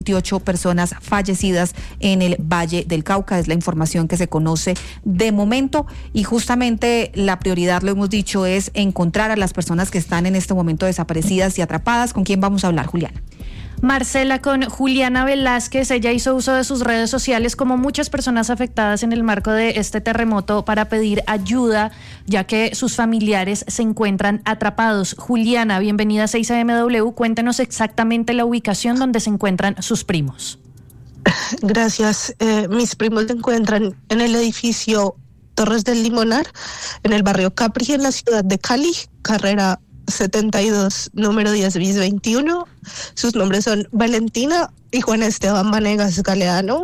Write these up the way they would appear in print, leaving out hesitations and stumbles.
28 personas fallecidas en el Valle del Cauca, es la información que se conoce de momento, y justamente la prioridad, lo hemos dicho, es encontrar a las personas que están en este momento desaparecidas y atrapadas. ¿Con quién vamos a hablar, Juliana? Marcela, con Juliana Velázquez. Ella hizo uso de sus redes sociales, como muchas personas afectadas en el marco de este terremoto, para pedir ayuda, ya que sus familiares se encuentran atrapados. Juliana, bienvenida a 6AMW. Cuéntenos exactamente la ubicación donde se encuentran sus primos. Gracias. Mis primos se encuentran en el edificio Torres del Limonar, en el barrio Capri, en la ciudad de Cali, carrera 72, número 10 bis 21. Sus nombres son Valentina y Juan Esteban Vanegas Galeano.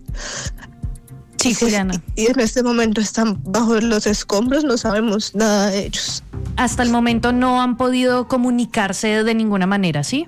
Sí, Juliana. Y en este momento están bajo los escombros, no sabemos nada de ellos. Hasta el momento no han podido comunicarse de ninguna manera, ¿sí?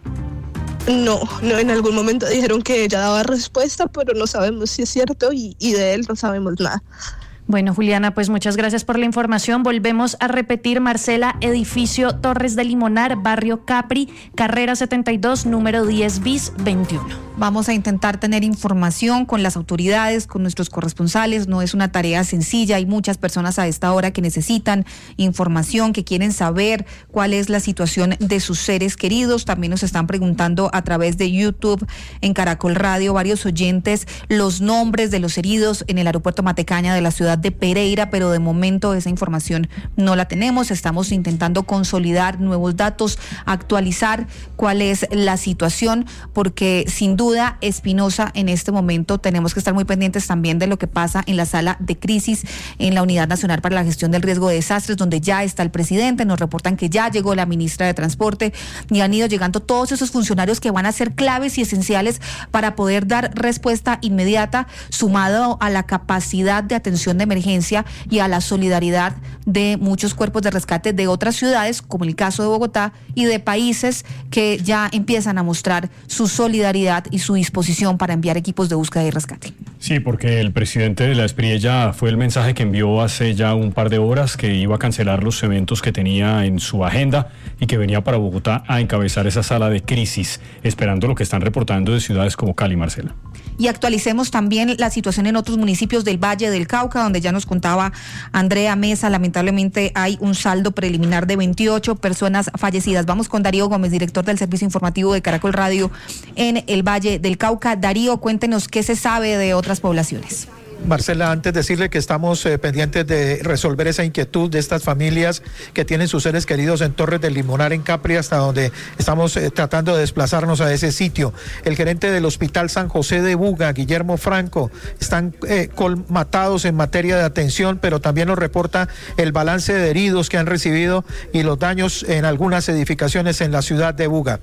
No, en algún momento dijeron que ella daba respuesta, pero no sabemos si es cierto y de él no sabemos nada. Bueno, Juliana, pues muchas gracias por la información. Volvemos a repetir, Marcela, edificio Torres del Limonar, barrio Capri, carrera 72, número 10 bis 21. Vamos a intentar tener información con las autoridades, con nuestros corresponsales. No es una tarea sencilla. Hay muchas personas a esta hora que necesitan información, que quieren saber cuál es la situación de sus seres queridos. También nos están preguntando a través de YouTube, en Caracol Radio, varios oyentes, los nombres de los heridos en el aeropuerto Matecaña de la ciudad de Pereira, pero de momento esa información no la tenemos. Estamos intentando consolidar nuevos datos, actualizar cuál es la situación, porque sin duda, Espinosa, en este momento tenemos que estar muy pendientes también de lo que pasa en la sala de crisis en la Unidad Nacional para la Gestión del Riesgo de Desastres, donde ya está el presidente. Nos reportan que ya llegó la ministra de Transporte y han ido llegando todos esos funcionarios que van a ser claves y esenciales para poder dar respuesta inmediata, sumado a la capacidad de atención de emergencia y a la solidaridad de muchos cuerpos de rescate de otras ciudades, como el caso de Bogotá, y de países que ya empiezan a mostrar su solidaridad y su disposición para enviar equipos de búsqueda y rescate. Sí, porque el presidente de la Espriella fue el mensaje que envió hace ya un par de horas, que iba a cancelar los eventos que tenía en su agenda y que venía para Bogotá a encabezar esa sala de crisis, esperando lo que están reportando de ciudades como Cali, Marcela. Y actualicemos también la situación en otros municipios del Valle del Cauca, donde ya nos contaba Andrea Mesa, lamentablemente hay un saldo preliminar de 28 personas fallecidas. Vamos con Darío Gómez, director del Servicio Informativo de Caracol Radio en el Valle del Cauca. Darío, cuéntenos qué se sabe de otras poblaciones. Marcela, antes decirle que estamos pendientes de resolver esa inquietud de estas familias que tienen sus seres queridos en Torres del Limonar, en Capri, hasta donde estamos tratando de desplazarnos a ese sitio. El gerente del Hospital San José de Buga, Guillermo Franco, están colmatados en materia de atención, pero también nos reporta el balance de heridos que han recibido y los daños en algunas edificaciones en la ciudad de Buga.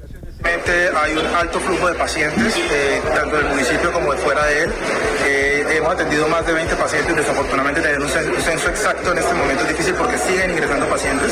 Hay un alto flujo de pacientes, tanto del municipio como de fuera de él. Hemos atendido más de 20 pacientes. Desafortunadamente tener un censo exacto en este momento es difícil porque siguen ingresando pacientes.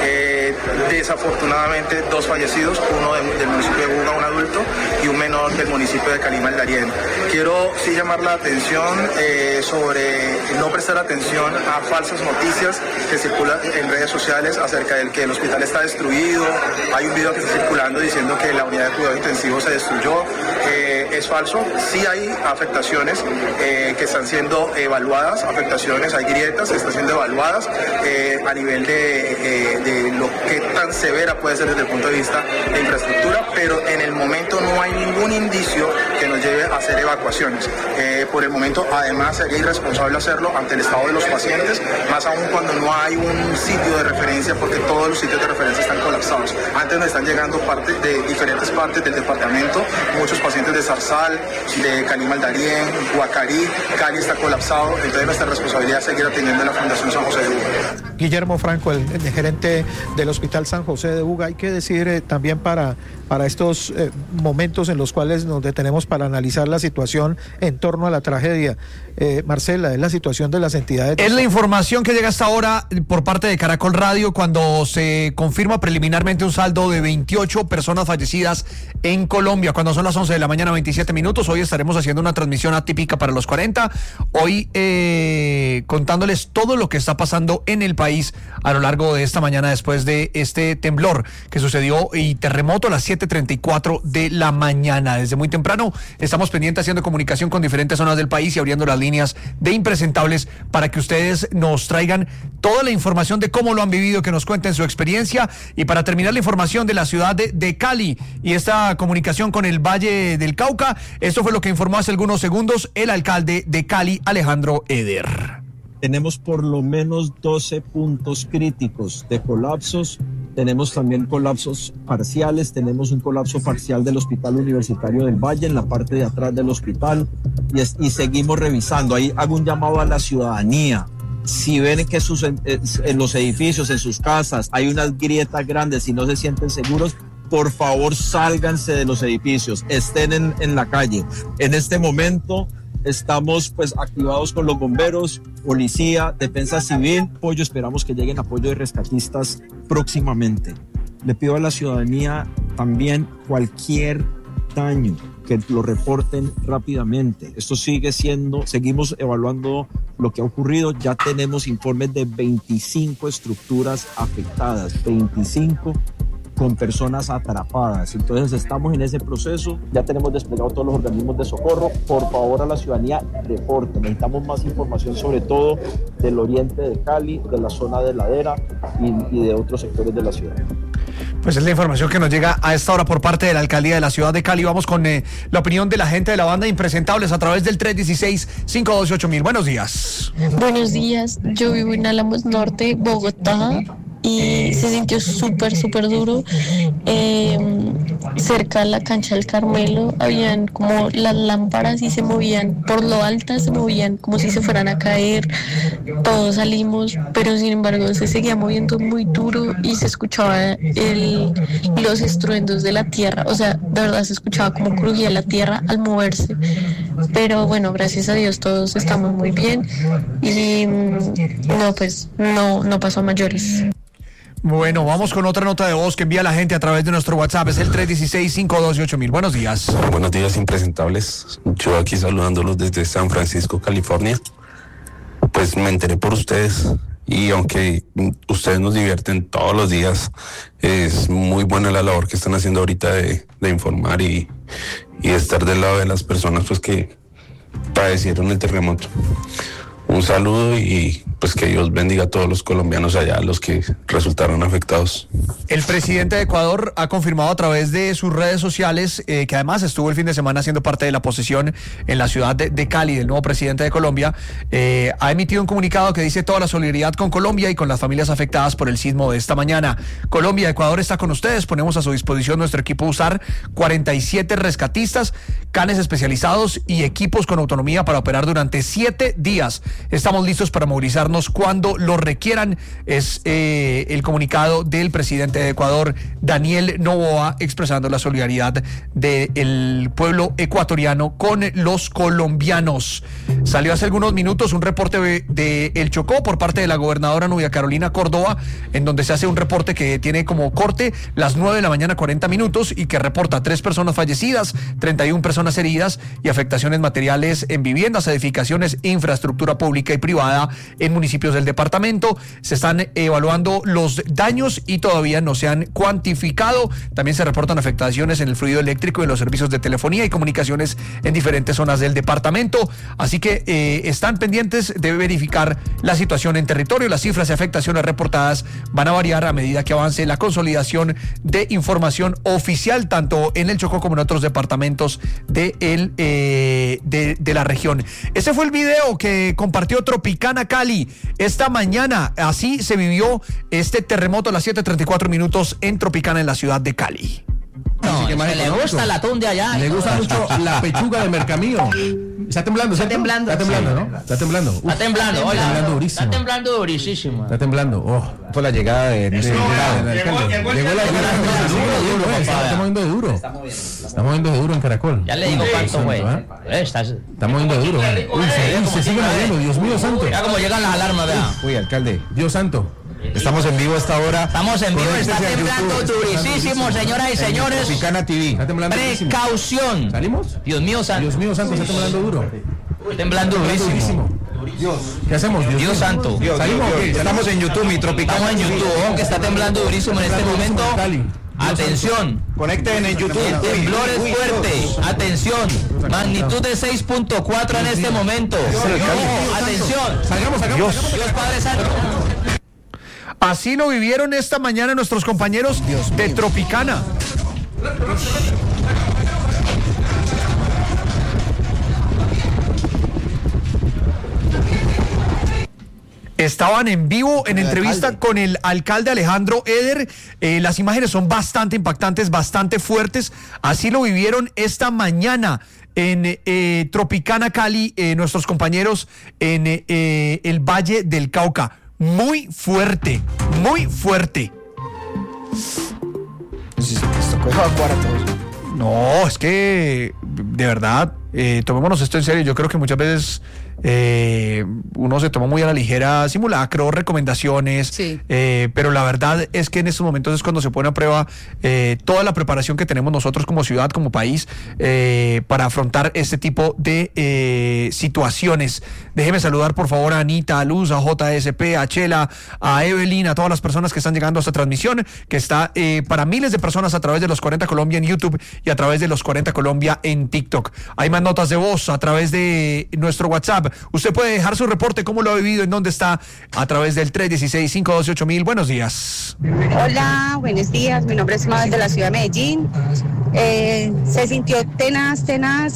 Desafortunadamente 2 fallecidos, uno del municipio de Buga, un adulto, y un menor del municipio de Calima, el Darién. Quiero sí llamar la atención sobre no prestar atención a falsas noticias que circulan en redes sociales acerca del que el hospital está destruido. Hay un video que está circulando diciendo que la unidad de cuidado intensivo se destruyó. Es falso. Sí hay afectaciones que están siendo evaluadas, hay grietas que están siendo evaluadas a nivel de lo que tan severa puede ser desde el punto de vista de infraestructura, pero en el momento no hay ningún indicio que nos lleve a hacer evacuaciones. Por el momento, además, sería irresponsable hacerlo ante el estado de los pacientes, más aún cuando no hay un sitio de referencia, porque todos los sitios de referencia están colapsados. Antes nos están llegando de diferentes partes del departamento, muchos pacientes de Zarzal, de Calima, el Darién, Guacarí, Cali está colapsado, entonces nuestra responsabilidad es seguir atendiendo a la Fundación San José de Buga. Guillermo Franco, el gerente del Hospital San José de Buga. Hay que decir también para estos momentos en los cuales nos detenemos para analizar la situación en torno a la tragedia. Marcela, es la situación de las entidades. Es la información que llega hasta ahora por parte de Caracol Radio, cuando se confirma preliminarmente un saldo de 28 personas fallecidas en Colombia, cuando son las 11 de la mañana, 27 minutos. Hoy estaremos haciendo una transmisión atípica para los 40. Hoy contándoles todo lo que está pasando en el país país a lo largo de esta mañana después de este temblor que sucedió y terremoto a las 7:34 de la mañana. Desde muy temprano estamos pendientes haciendo comunicación con diferentes zonas del país y abriendo las líneas de Impresentables para que ustedes nos traigan toda la información de cómo lo han vivido, que nos cuenten su experiencia. Y para terminar, la información de la ciudad de Cali y esta comunicación con el Valle del Cauca. Esto fue lo que informó hace algunos segundos el alcalde de Cali, Alejandro Eder. Tenemos por lo menos 12 puntos críticos de colapsos. Tenemos también colapsos parciales. Tenemos un colapso parcial del Hospital Universitario del Valle en la parte de atrás del hospital y seguimos revisando. Ahí hago un llamado a la ciudadanía. Si ven que en los edificios, en sus casas, hay unas grietas grandes y no se sienten seguros, por favor sálganse de los edificios, estén en la calle. En este momento estamos pues activados con los bomberos, policía, defensa civil, apoyo, esperamos que lleguen apoyo de rescatistas próximamente. Le pido a la ciudadanía también cualquier daño que lo reporten rápidamente. Esto seguimos evaluando lo que ha ocurrido. Ya tenemos informes de 25 estructuras afectadas, 25 con personas atrapadas. Entonces estamos en ese proceso, ya tenemos desplegados todos los organismos de socorro. Por favor, a la ciudadanía, reporte. Necesitamos más información, sobre todo del oriente de Cali, de la zona de Ladera y de otros sectores de la ciudad. Pues es la información que nos llega a esta hora por parte de la alcaldía de la ciudad de Cali. Vamos con la opinión de la gente de la banda Impresentables a través del 316-512-8000. Buenos días. Buenos días, yo vivo en Álamos Norte, Bogotá, y se sintió súper duro. Cerca de la cancha del Carmelo habían como las lámparas y se movían por lo altas, se movían como si se fueran a caer. Todos salimos, pero sin embargo se seguía moviendo muy duro y se escuchaba los estruendos de la tierra. O sea, de verdad se escuchaba como crujía la tierra al moverse. Pero bueno, gracias a Dios todos estamos muy bien y no pasó a mayores. Bueno, vamos con otra nota de voz que envía la gente a través de nuestro WhatsApp. Es el 316-512-8000. Buenos días. Buenos días, Impresentables. Yo aquí saludándolos desde San Francisco, California. Pues me enteré por ustedes y aunque ustedes nos divierten todos los días, es muy buena la labor que están haciendo ahorita de informar y estar del lado de las personas pues que padecieron el terremoto. Un saludo y pues que Dios bendiga a todos los colombianos allá, los que resultaron afectados. El presidente de Ecuador ha confirmado a través de sus redes sociales que además estuvo el fin de semana siendo parte de la posesión en la ciudad de Cali del nuevo presidente de Colombia. Ha emitido un comunicado que dice toda la solidaridad con Colombia y con las familias afectadas por el sismo de esta mañana. Colombia, Ecuador está con ustedes. Ponemos a su disposición nuestro equipo USAR, 47 rescatistas, canes especializados y equipos con autonomía para operar durante 7 días. Estamos listos para movilizarnos cuando lo requieran. Es el comunicado del presidente de Ecuador, Daniel Noboa, expresando la solidaridad del pueblo ecuatoriano con los colombianos. Salió hace algunos minutos un reporte de El Chocó por parte de la gobernadora Nubia Carolina Córdoba, en donde se hace un reporte que tiene como corte las 9 de la mañana 40 minutos y que reporta 3 personas fallecidas, 31 personas heridas y afectaciones materiales en viviendas, edificaciones, infraestructura pública y privada en municipios del departamento. Se están evaluando los daños y todavía no se han cuantificado. También se reportan afectaciones en el fluido eléctrico y en los servicios de telefonía y comunicaciones en diferentes zonas del departamento. Así que están pendientes de verificar la situación en territorio. Las cifras de afectaciones reportadas van a variar a medida que avance la consolidación de información oficial, tanto en el Chocó como en otros departamentos de la región. Ese fue el video que compartió Tropicana Cali esta mañana. Así se vivió este terremoto a las 7:34 minutos en Tropicana, en la ciudad de Cali. No, que le gusta el atún de allá. Le gusta mucho la pechuga de Mercamillo. Está temblando, ¿cierto? Está temblando, ¿no? Está temblando. Está temblando, Está temblando durísimo. Está temblando durísimo. Está temblando. Fue la llegada de nuestro alcalde. Llegó la llegada. Está moviendo de duro. Está moviendo de duro en Caracol. Ya le digo cuánto, güey. Está moviendo de duro. Uy, se sigue moviendo. Dios mío santo. Ya como llegan las alarmas, vea. Uy, alcalde. Dios santo. Estamos en vivo a esta hora. Estamos en vivo, está temblando durísimo, señoras y señores. Tropicana TV. Está temblando precaución. ¿Salimos? Dios mío santo. Dios mío santo, está temblando duro. Temblando durísimo. ¿Qué hacemos? Dios santo. Estamos en YouTube, mi Tropicana. Estamos en YouTube, que está temblando durísimo en este momento. Atención. Conecten en YouTube. El temblor es fuerte. Atención. Magnitud de 6.4 en este momento. Ojo, atención. Salgamos. Dios Padre Santo. Así lo vivieron esta mañana nuestros compañeros de Tropicana. Estaban en vivo en entrevista con el alcalde Alejandro Eder. Las imágenes son bastante impactantes, bastante fuertes. Así lo vivieron esta mañana en Tropicana, Cali, nuestros compañeros en el Valle del Cauca. Muy fuerte, muy fuerte. No, es que de verdad, tomémonos esto en serio. Yo creo que muchas veces uno se toma muy a la ligera simulacros, recomendaciones, sí. Pero la verdad es que en estos momentos es cuando se pone a prueba toda la preparación que tenemos nosotros como ciudad, como país, para afrontar este tipo de situaciones. Déjeme saludar por favor a Anita, a Luz, a JSP, a Chela, a Evelyn, a todas las personas que están llegando a esta transmisión, que está para miles de personas a través de los 40 Colombia en YouTube y a través de los 40 Colombia en TikTok. Hay más notas de voz a través de nuestro WhatsApp. Usted puede dejar su reporte, cómo lo ha vivido, en dónde está, a través del 316-512-8000. Buenos días. Hola, buenos días. Mi nombre es Mabel de la ciudad de Medellín. Se sintió tenaz.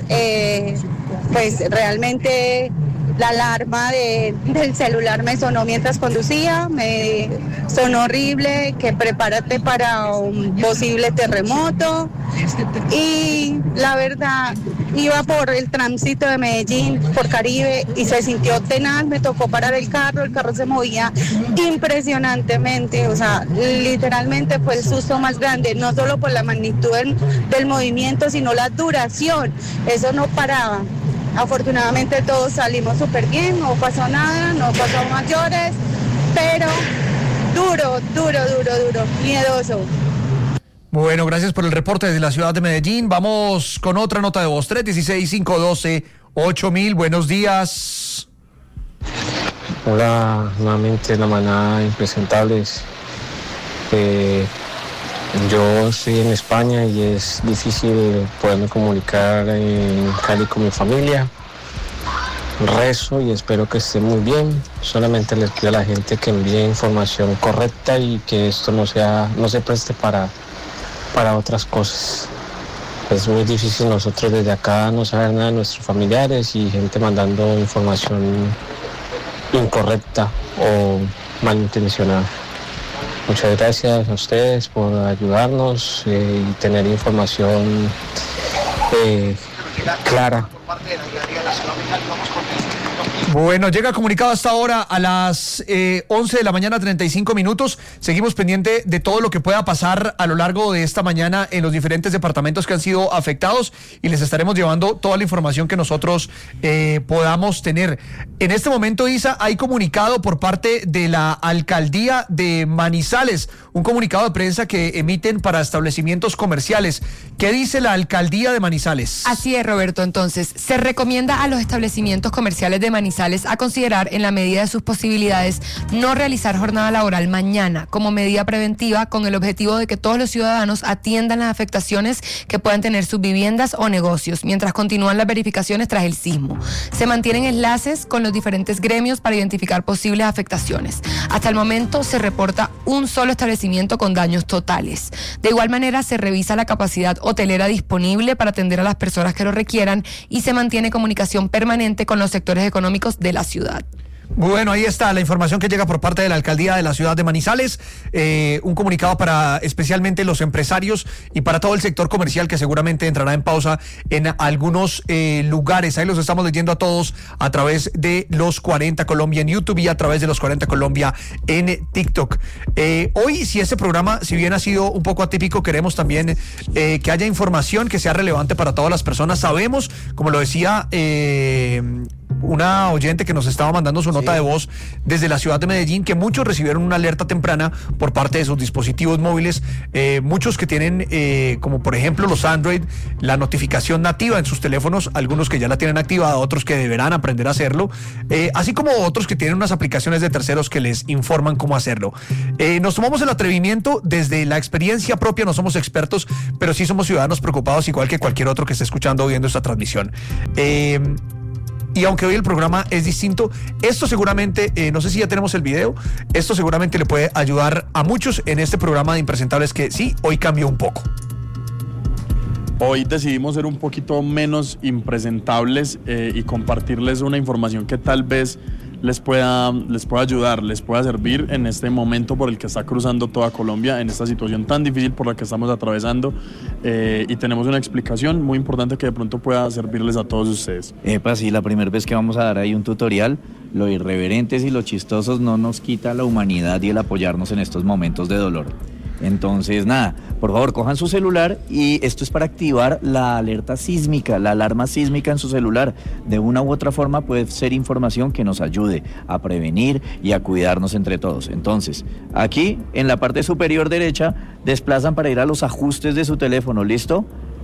Pues realmente la alarma del celular me sonó mientras conducía, me sonó horrible, que prepárate para un posible terremoto. Y la verdad, iba por el tránsito de Medellín, por Caribe, y se sintió tenaz, me tocó parar el carro se movía impresionantemente, o sea, literalmente fue el susto más grande, no solo por la magnitud del movimiento, sino la duración, eso no paraba. Afortunadamente todos salimos súper bien, no pasó nada, no pasó mayores, pero duro, miedoso. Bueno, gracias por el reporte desde la ciudad de Medellín. Vamos con otra nota de voz, 316-512-8000. Buenos días. Hola, nuevamente la manada de impresentables. Yo estoy en España y es difícil poderme comunicar en Cali con mi familia. Rezo y espero que esté muy bien. Solamente les pido a la gente que envíe información correcta y que esto no se preste para otras cosas. Es muy difícil nosotros desde acá no saber nada de nuestros familiares y gente mandando información incorrecta o malintencionada. Muchas gracias a ustedes por ayudarnos y tener información clara. Bueno, llega comunicado hasta ahora a las 11 de la mañana, 35 minutos. Seguimos pendiente de todo lo que pueda pasar a lo largo de esta mañana en los diferentes departamentos que han sido afectados y les estaremos llevando toda la información que nosotros podamos tener. En este momento, Isa, hay comunicado por parte de la alcaldía de Manizales, un comunicado de prensa que emiten para establecimientos comerciales. ¿Qué dice la alcaldía de Manizales? Así es, Roberto. Entonces, se recomienda a los establecimientos comerciales de Manizales a considerar, en la medida de sus posibilidades, no realizar jornada laboral mañana como medida preventiva, con el objetivo de que todos los ciudadanos atiendan las afectaciones que puedan tener sus viviendas o negocios, mientras continúan las verificaciones tras el sismo. Se mantienen enlaces con los diferentes gremios para identificar posibles afectaciones. Hasta el momento se reporta un solo establecimiento con daños totales. De igual manera, se revisa la capacidad hotelera disponible para atender a las personas que lo requieran y se mantiene comunicación permanente con los sectores económicos de la ciudad. Bueno, ahí está la información que llega por parte de la alcaldía de la ciudad de Manizales, un comunicado para especialmente los empresarios y para todo el sector comercial que seguramente entrará en pausa en algunos lugares. Ahí los estamos leyendo a todos a través de los 40 Colombia en YouTube y a través de los 40 Colombia en TikTok. Hoy, si este programa, si bien ha sido un poco atípico, queremos también que haya información que sea relevante para todas las personas. Sabemos, como lo decía una oyente que nos estaba mandando su nota de voz desde la ciudad de Medellín, que muchos recibieron una alerta temprana por parte de sus dispositivos móviles, muchos que tienen, como por ejemplo los Android, la notificación nativa en sus teléfonos, algunos que ya la tienen activada, otros que deberán aprender a hacerlo, así como otros que tienen unas aplicaciones de terceros que les informan cómo hacerlo. Nos tomamos el atrevimiento desde la experiencia propia, no somos expertos, pero sí somos ciudadanos preocupados igual que cualquier otro que esté escuchando o viendo esta transmisión. Y aunque hoy el programa es distinto, esto seguramente, no sé si ya tenemos el video, esto seguramente le puede ayudar a muchos en este programa de Impresentables que sí, hoy cambió un poco. Hoy decidimos ser un poquito menos impresentables y compartirles una información que tal vez les pueda ayudar, les pueda servir en este momento por el que está cruzando toda Colombia, en esta situación tan difícil por la que estamos atravesando, y tenemos una explicación muy importante que de pronto pueda servirles a todos ustedes. Sí, la primera vez que vamos a dar ahí un tutorial. Lo irreverentes y lo chistosos no nos quita la humanidad y el apoyarnos en estos momentos de dolor. Entonces, nada, por favor, cojan su celular y esto es para activar la alerta sísmica, la alarma sísmica en su celular. De una u otra forma puede ser información que nos ayude a prevenir y a cuidarnos entre todos. Entonces, aquí en la parte superior derecha, desplazan para ir a los ajustes de su teléfono, ¿listo?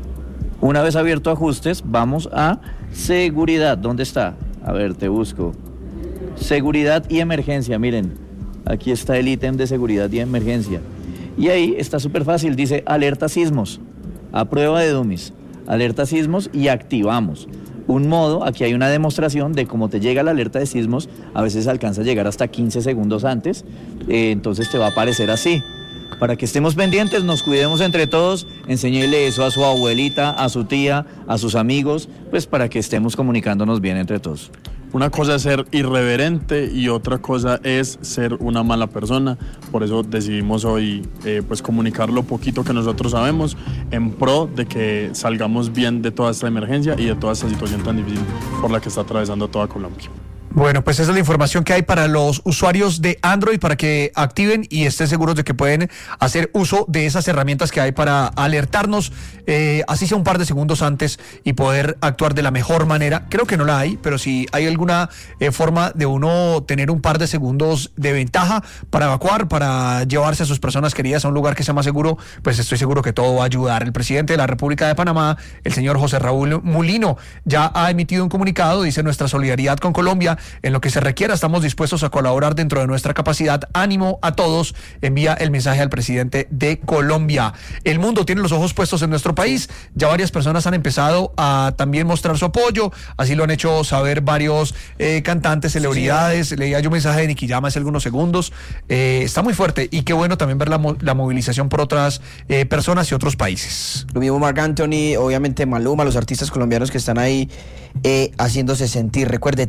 Una vez abierto ajustes, vamos a seguridad. ¿Dónde está? A ver, te busco. Seguridad y emergencia, miren, aquí está el ítem de seguridad y emergencia. Y ahí está súper fácil, dice alerta sismos, a prueba de dummies, alerta sismos y activamos. Un modo, aquí hay una demostración de cómo te llega la alerta de sismos, a veces alcanza a llegar hasta 15 segundos antes, entonces te va a aparecer así. Para que estemos pendientes, nos cuidemos entre todos, enséñele eso a su abuelita, a su tía, a sus amigos, pues para que estemos comunicándonos bien entre todos. Una cosa es ser irreverente y otra cosa es ser una mala persona. Por eso decidimos hoy pues comunicar lo poquito que nosotros sabemos en pro de que salgamos bien de toda esta emergencia y de toda esta situación tan difícil por la que está atravesando toda Colombia. Bueno, pues esa es la información que hay para los usuarios de Android para que activen y estén seguros de que pueden hacer uso de esas herramientas que hay para alertarnos, así sea un par de segundos antes y poder actuar de la mejor manera. Creo que no la hay, pero si hay alguna forma de uno tener un par de segundos de ventaja para evacuar, para llevarse a sus personas queridas a un lugar que sea más seguro, pues estoy seguro que todo va a ayudar. El presidente de la República de Panamá, el señor José Raúl Mulino, ya ha emitido un comunicado, dice: nuestra solidaridad con Colombia. En lo que se requiera, estamos dispuestos a colaborar dentro de nuestra capacidad. Ánimo a todos, envía el mensaje al presidente de Colombia. El mundo tiene los ojos puestos en nuestro país. Ya varias personas han empezado a también mostrar su apoyo. Así lo han hecho saber varios cantantes, celebridades. Sí. Leía yo un mensaje de Nicky Jam hace algunos segundos. Está muy fuerte y qué bueno también ver la movilización por otras personas y otros países. Lo mismo Marc Anthony, obviamente Maluma, los artistas colombianos que están ahí haciéndose sentir. Recuerde,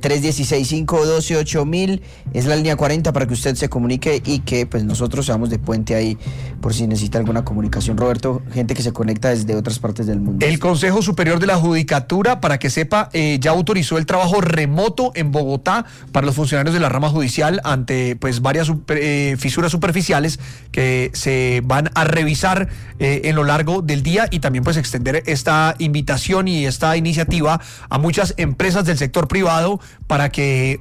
316-512-8000 es la línea 40 para que usted se comunique y que pues nosotros seamos de puente ahí por si necesita alguna comunicación. Roberto, gente que se conecta desde otras partes del mundo. El Consejo Superior de la Judicatura, para que sepa, ya autorizó el trabajo remoto en Bogotá para los funcionarios de la rama judicial ante pues varias fisuras superficiales que se van a revisar en lo largo del día, y también pues extender esta invitación y esta iniciativa a muchas empresas del sector privado para que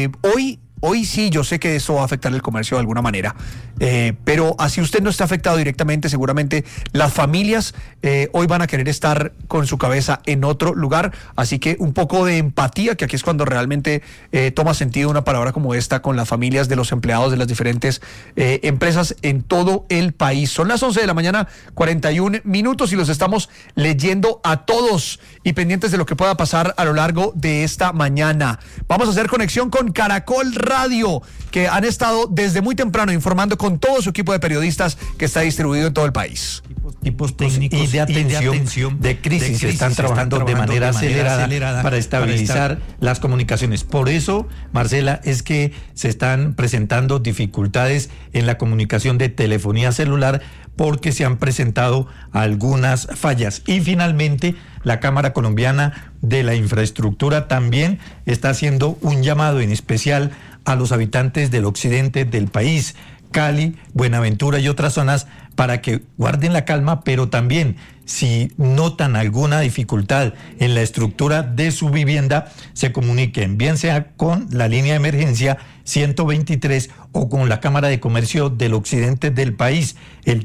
hoy sí, yo sé que eso va a afectar el comercio de alguna manera, pero así usted no está afectado directamente, seguramente las familias hoy van a querer estar con su cabeza en otro lugar, así que un poco de empatía, que aquí es cuando realmente toma sentido una palabra como esta con las familias de los empleados de las diferentes empresas en todo el país. Son las 11 de la mañana, 41 minutos, y los estamos leyendo a todos y pendientes de lo que pueda pasar a lo largo de esta mañana. Vamos a hacer conexión con Caracol Radio, que han estado desde muy temprano informando con todo su equipo de periodistas que está distribuido en todo el país. Equipos técnicos y de atención de crisis están trabajando de manera acelerada para estabilizar las comunicaciones. Por eso, Marcela, es que se están presentando dificultades en la comunicación de telefonía celular porque se han presentado algunas fallas. Y finalmente, la Cámara Colombiana de la Infraestructura también está haciendo un llamado en especial a los habitantes del occidente del país, Cali, Buenaventura y otras zonas, para que guarden la calma, pero también si notan alguna dificultad en la estructura de su vivienda, se comuniquen, bien sea con la línea de emergencia 123 o con la Cámara de Comercio del Occidente del país, el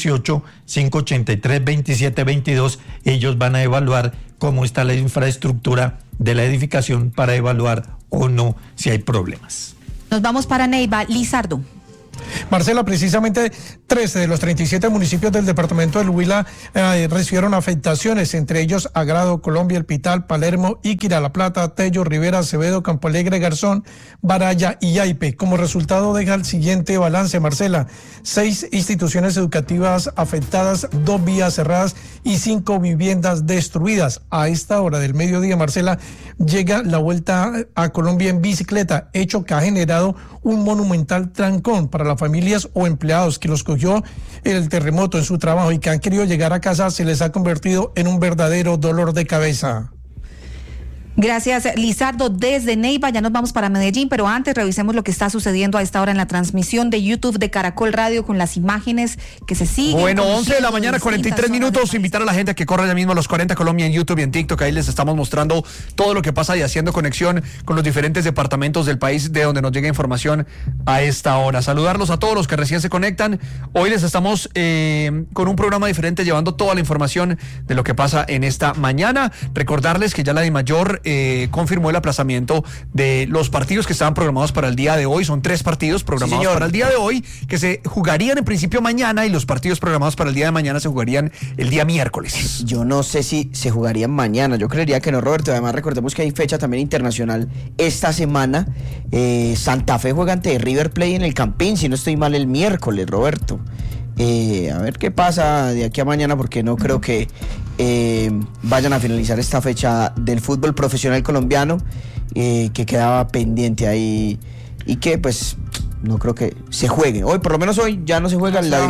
318-583-2722. Ellos van a evaluar cómo está la infraestructura de la edificación para evaluar o no si hay problemas. Nos vamos para Neiva. Lizardo. Marcela, precisamente 13 de los 37 municipios del departamento del Huila recibieron afectaciones, entre ellos Agrado, Colombia, El Pital, Palermo, Iquira, La Plata, Tello, Rivera, Acevedo, Campo Alegre, Garzón, Baraya y Yaipe. Como resultado deja el siguiente balance, Marcela: 6 instituciones educativas afectadas, 2 vías cerradas y 5 viviendas destruidas. A esta hora del mediodía, Marcela, llega la vuelta a Colombia en bicicleta, hecho que ha generado un monumental trancón para las familias o empleados que los cogió el terremoto en su trabajo y que han querido llegar a casa. Se les ha convertido en un verdadero dolor de cabeza. Gracias, Lizardo, desde Neiva. Ya nos vamos para Medellín, pero antes revisemos lo que está sucediendo a esta hora en la transmisión de YouTube de Caracol Radio con las imágenes que se siguen. Bueno, 11 de la mañana, 43 minutos. Invitar a la gente a que corra ya mismo a los 40 Colombia en YouTube y en TikTok. Ahí les estamos mostrando todo lo que pasa y haciendo conexión con los diferentes departamentos del país de donde nos llega información a esta hora. Saludarlos a todos los que recién se conectan. Hoy les estamos con un programa diferente, llevando toda la información de lo que pasa en esta mañana. Recordarles que ya la DIMAYOR confirmó el aplazamiento de los partidos que estaban programados para el día de hoy. Son 3 partidos programados para el día de hoy, que se jugarían en principio mañana, y los partidos programados para el día de mañana se jugarían el día miércoles. Yo no sé si se jugarían mañana, yo creería que no, Roberto. Además, recordemos que hay fecha también internacional esta semana. Santa Fe juega ante River Plate en el Campín, si no estoy mal, el miércoles, Roberto. A ver qué pasa de aquí a mañana, porque no creo que vayan a finalizar esta fecha del fútbol profesional colombiano, que quedaba pendiente ahí y que pues no creo que se juegue. Hoy, por lo menos hoy, ya no se juega el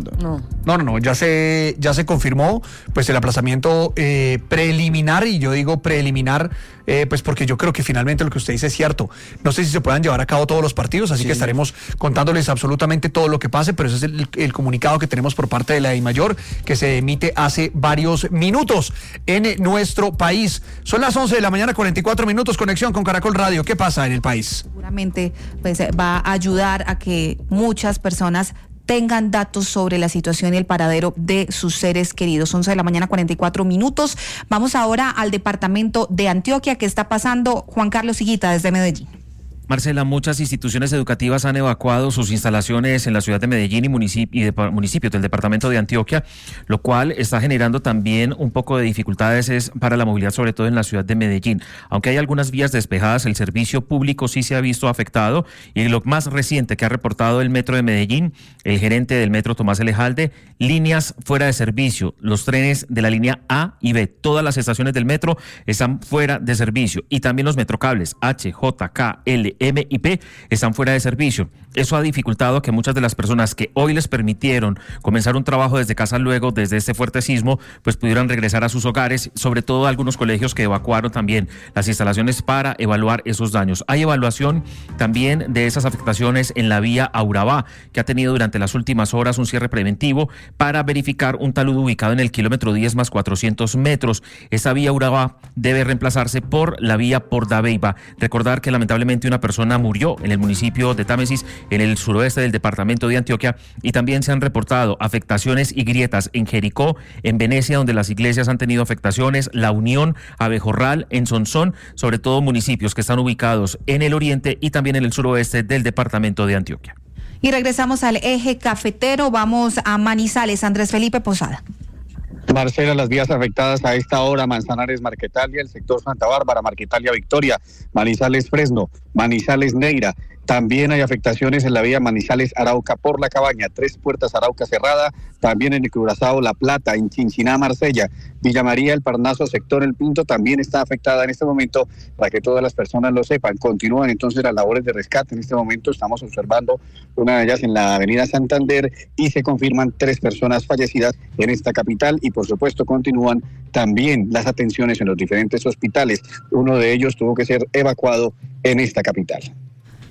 No, ya se confirmó pues el aplazamiento preliminar, y yo digo preliminar pues porque yo creo que finalmente lo que usted dice es cierto. No sé si se puedan llevar a cabo todos los partidos, así que estaremos contándoles absolutamente todo lo que pase, pero ese es el comunicado que tenemos por parte de la DIMAYOR, que se emite hace varios minutos en nuestro país. Son las 11 de la mañana, 44 minutos, conexión con Caracol Radio. ¿Qué pasa en el país? Seguramente pues va a ayudar a que muchas personas tengan datos sobre la situación y el paradero de sus seres queridos. 11 de la mañana, 44 minutos. Vamos ahora al departamento de Antioquia. ¿Qué está pasando? Juan Carlos Higuita, desde Medellín. Marcela, muchas instituciones educativas han evacuado sus instalaciones en la ciudad de Medellín y municipios del departamento de Antioquia, lo cual está generando también un poco de dificultades para la movilidad, sobre todo en la ciudad de Medellín. Aunque hay algunas vías despejadas, el servicio público sí se ha visto afectado, y lo más reciente que ha reportado el Metro de Medellín, el gerente del Metro, Tomás Elejalde: líneas fuera de servicio, los trenes de la línea A y B, todas las estaciones del metro están fuera de servicio, y también los metrocables H, J, K, L, M y P están fuera de servicio. Eso ha dificultado que muchas de las personas que hoy les permitieron comenzar un trabajo desde casa luego, desde este fuerte sismo, pues pudieran regresar a sus hogares, sobre todo algunos colegios que evacuaron también las instalaciones para evaluar esos daños. Hay evaluación también de esas afectaciones en la vía a Urabá, que ha tenido durante las últimas horas un cierre preventivo para verificar un talud ubicado en el kilómetro 10 más 400 metros. Esta vía Urabá debe reemplazarse por la vía por Dabeiba. Recordar que lamentablemente una persona murió en el municipio de Támesis, en el suroeste del departamento de Antioquia, y también se han reportado afectaciones y grietas en Jericó, en Venecia, donde las iglesias han tenido afectaciones, La Unión, Abejorral, en Sonsón, sobre todo municipios que están ubicados en el oriente y también en el suroeste del departamento de Antioquia. Y regresamos al eje cafetero, vamos a Manizales. Andrés Felipe Posada. Marcela, las vías afectadas a esta hora: Manzanares, Marquetalia, el sector Santa Bárbara, Marquetalia, Victoria, Manizales, Fresno, Manizales, Neira. También hay afectaciones en la vía Manizales-Arauca por La Cabaña, Tres Puertas, Arauca cerrada, también en el Curazao, La Plata, en Chinchiná, Marsella, Villa María, El Parnaso, sector El Pinto también está afectada en este momento, para que todas las personas lo sepan. Continúan entonces las labores de rescate. En este momento estamos observando una de ellas en la avenida Santander, y se confirman 3 personas fallecidas en esta capital, y por supuesto continúan también las atenciones en los diferentes hospitales. Uno de ellos tuvo que ser evacuado en esta capital.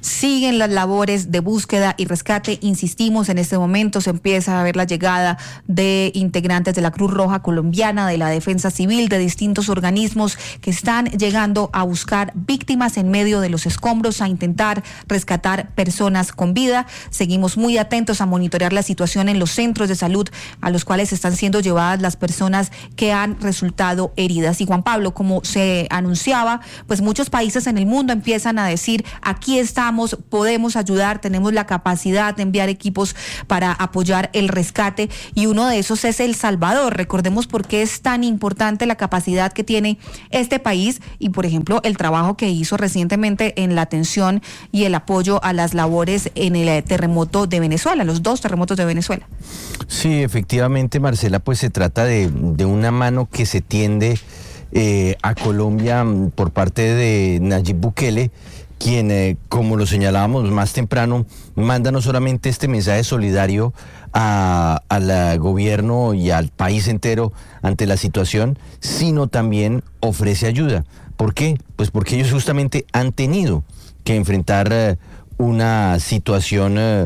siguen las labores de búsqueda y rescate. Insistimos, en este momento se empieza a ver la llegada de integrantes de la Cruz Roja Colombiana, de la Defensa Civil, de distintos organismos que están llegando a buscar víctimas en medio de los escombros, a intentar rescatar personas con vida. Seguimos muy atentos a monitorear la situación en los centros de salud a los cuales están siendo llevadas las personas que han resultado heridas. Y Juan Pablo, como se anunciaba, pues muchos países en el mundo empiezan a decir: aquí estamos, podemos ayudar, tenemos la capacidad de enviar equipos para apoyar el rescate, y uno de esos es El Salvador. Recordemos por qué es tan importante la capacidad que tiene este país y, por ejemplo, el trabajo que hizo recientemente en la atención y el apoyo a las labores en el terremoto de Venezuela, los 2 terremotos de Venezuela. Sí, efectivamente, Marcela, pues se trata de una mano que se tiende a Colombia por parte de Nayib Bukele, quien, como lo señalábamos más temprano, manda no solamente este mensaje solidario al gobierno y al país entero ante la situación, sino también ofrece ayuda. ¿Por qué? Pues porque ellos justamente han tenido que enfrentar una situación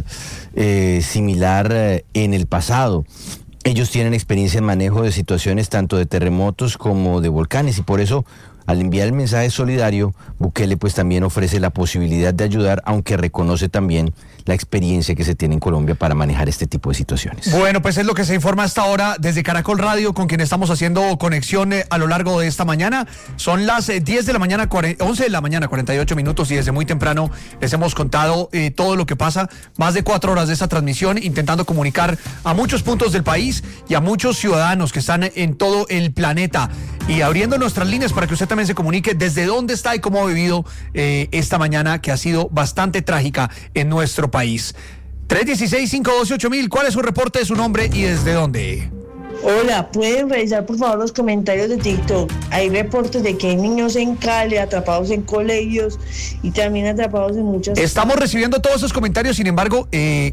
similar en el pasado. Ellos tienen experiencia en manejo de situaciones tanto de terremotos como de volcanes, y por eso, al enviar el mensaje solidario, Bukele pues también ofrece la posibilidad de ayudar, aunque reconoce también la experiencia que se tiene en Colombia para manejar este tipo de situaciones. Bueno, pues es lo que se informa hasta ahora desde Caracol Radio, con quien estamos haciendo conexión a lo largo de esta mañana. Son las 10 de la mañana, 11 de la mañana, 48 minutos, y desde muy temprano les hemos contado todo lo que pasa. Más de 4 horas de esta transmisión, intentando comunicar a muchos puntos del país y a muchos ciudadanos que están en todo el planeta, y abriendo nuestras líneas para que usted también se comunique desde dónde está y cómo ha vivido esta mañana, que ha sido bastante trágica en nuestro país. 316-512-8000, ¿cuál es su reporte, su nombre y desde dónde? Hola, ¿pueden revisar por favor los comentarios de TikTok? Hay reportes de que hay niños en Cali atrapados en colegios y también atrapados en muchas... Estamos recibiendo todos esos comentarios, sin embargo,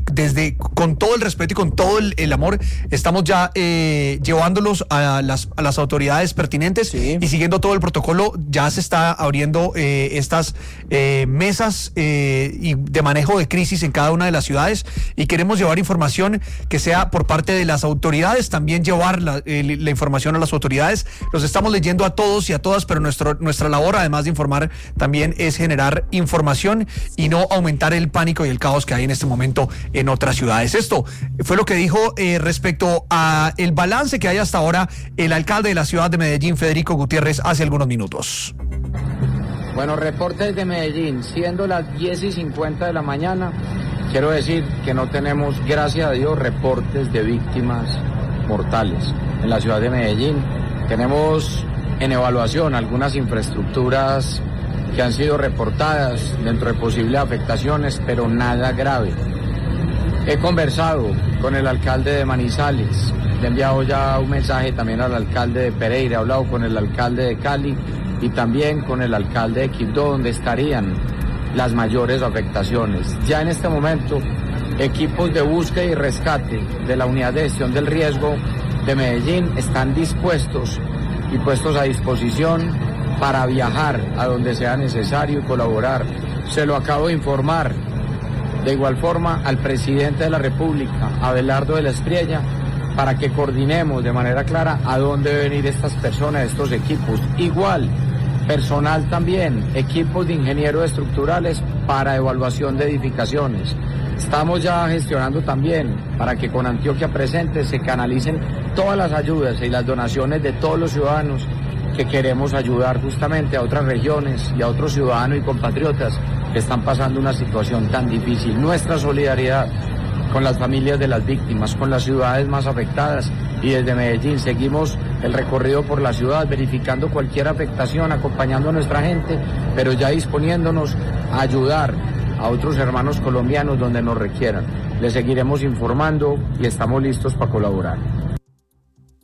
con todo el respeto y con todo el amor, estamos ya llevándolos a las autoridades pertinentes, sí, y siguiendo todo el protocolo. Ya se está abriendo estas mesas y de manejo de crisis en cada una de las ciudades, y queremos llevar información que sea por parte de las autoridades, también llevar la información a las autoridades. Los estamos leyendo a todos y a todas, pero nuestra labor, además de informar, también es generar información y no aumentar el pánico y el caos que hay en este momento en otras ciudades. Esto fue lo que dijo respecto a el balance que hay hasta ahora el alcalde de la ciudad de Medellín, Federico Gutiérrez, hace algunos minutos. Bueno, reportes de Medellín, siendo las 10:50 de la mañana, quiero decir que no tenemos, gracias a Dios, reportes de víctimas mortales en la ciudad de Medellín. Tenemos en evaluación algunas infraestructuras que han sido reportadas dentro de posibles afectaciones, pero nada grave. He conversado con el alcalde de Manizales, le he enviado ya un mensaje también al alcalde de Pereira, he hablado con el alcalde de Cali y también con el alcalde de Quibdó, donde estarían las mayores afectaciones. Ya en este momento, equipos de búsqueda y rescate de la Unidad de Gestión del Riesgo de Medellín están dispuestos y puestos a disposición para viajar a donde sea necesario y colaborar. Se lo acabo de informar de igual forma al presidente de la República, Abelardo de la Espriella, para que coordinemos de manera clara a dónde deben ir estas personas, estos equipos. Igual, personal también, equipos de ingenieros estructurales para evaluación de edificaciones. Estamos ya gestionando también para que con Antioquia Presente se canalicen todas las ayudas y las donaciones de todos los ciudadanos que queremos ayudar justamente a otras regiones y a otros ciudadanos y compatriotas que están pasando una situación tan difícil. Nuestra solidaridad con las familias de las víctimas, con las ciudades más afectadas, y desde Medellín seguimos el recorrido por la ciudad, verificando cualquier afectación, acompañando a nuestra gente, pero ya disponiéndonos a ayudar a otros hermanos colombianos donde nos requieran. Les seguiremos informando y estamos listos para colaborar.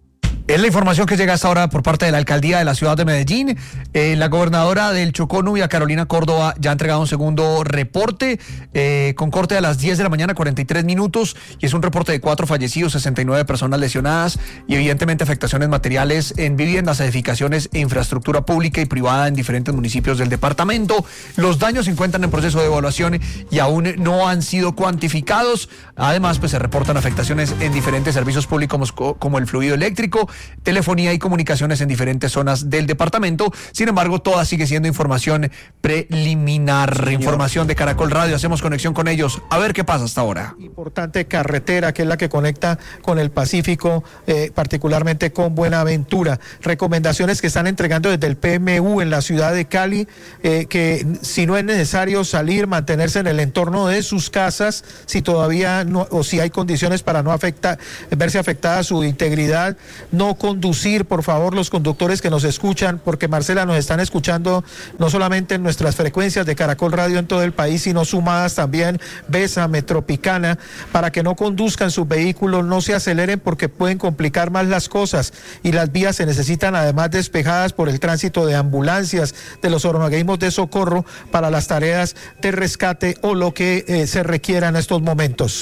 Es la información que llega hasta ahora por parte de la alcaldía de la ciudad de Medellín. La gobernadora del Chocó, Nubia Carolina Córdoba, ya ha entregado un segundo reporte con corte a las 10 de la mañana, 43 minutos, y es un reporte de 4 fallecidos, 69 personas lesionadas y evidentemente afectaciones materiales en viviendas, edificaciones e infraestructura pública y privada en diferentes municipios del departamento. Los daños se encuentran en proceso de evaluación y aún no han sido cuantificados. Además, pues se reportan afectaciones en diferentes servicios públicos como el fluido eléctrico, telefonía y comunicaciones en diferentes zonas del departamento. Sin embargo, toda sigue siendo información preliminar. Información de Caracol Radio. Hacemos conexión con ellos. A ver qué pasa hasta ahora. Importante carretera que es la que conecta con el Pacífico, particularmente con Buenaventura. Recomendaciones que están entregando desde el PMU en la ciudad de Cali, que si no es necesario salir, mantenerse en el entorno de sus casas, si todavía no, o si hay condiciones para no verse afectada su integridad. No conducir, por favor, los conductores que nos escuchan, porque Marcela, nos están escuchando no solamente en nuestras frecuencias de Caracol Radio en todo el país, sino sumadas también Bésame, Tropicana, para que no conduzcan sus vehículos, no se aceleren porque pueden complicar más las cosas, y las vías se necesitan además despejadas por el tránsito de ambulancias, de los organismos de socorro para las tareas de rescate o lo que se requiera en estos momentos.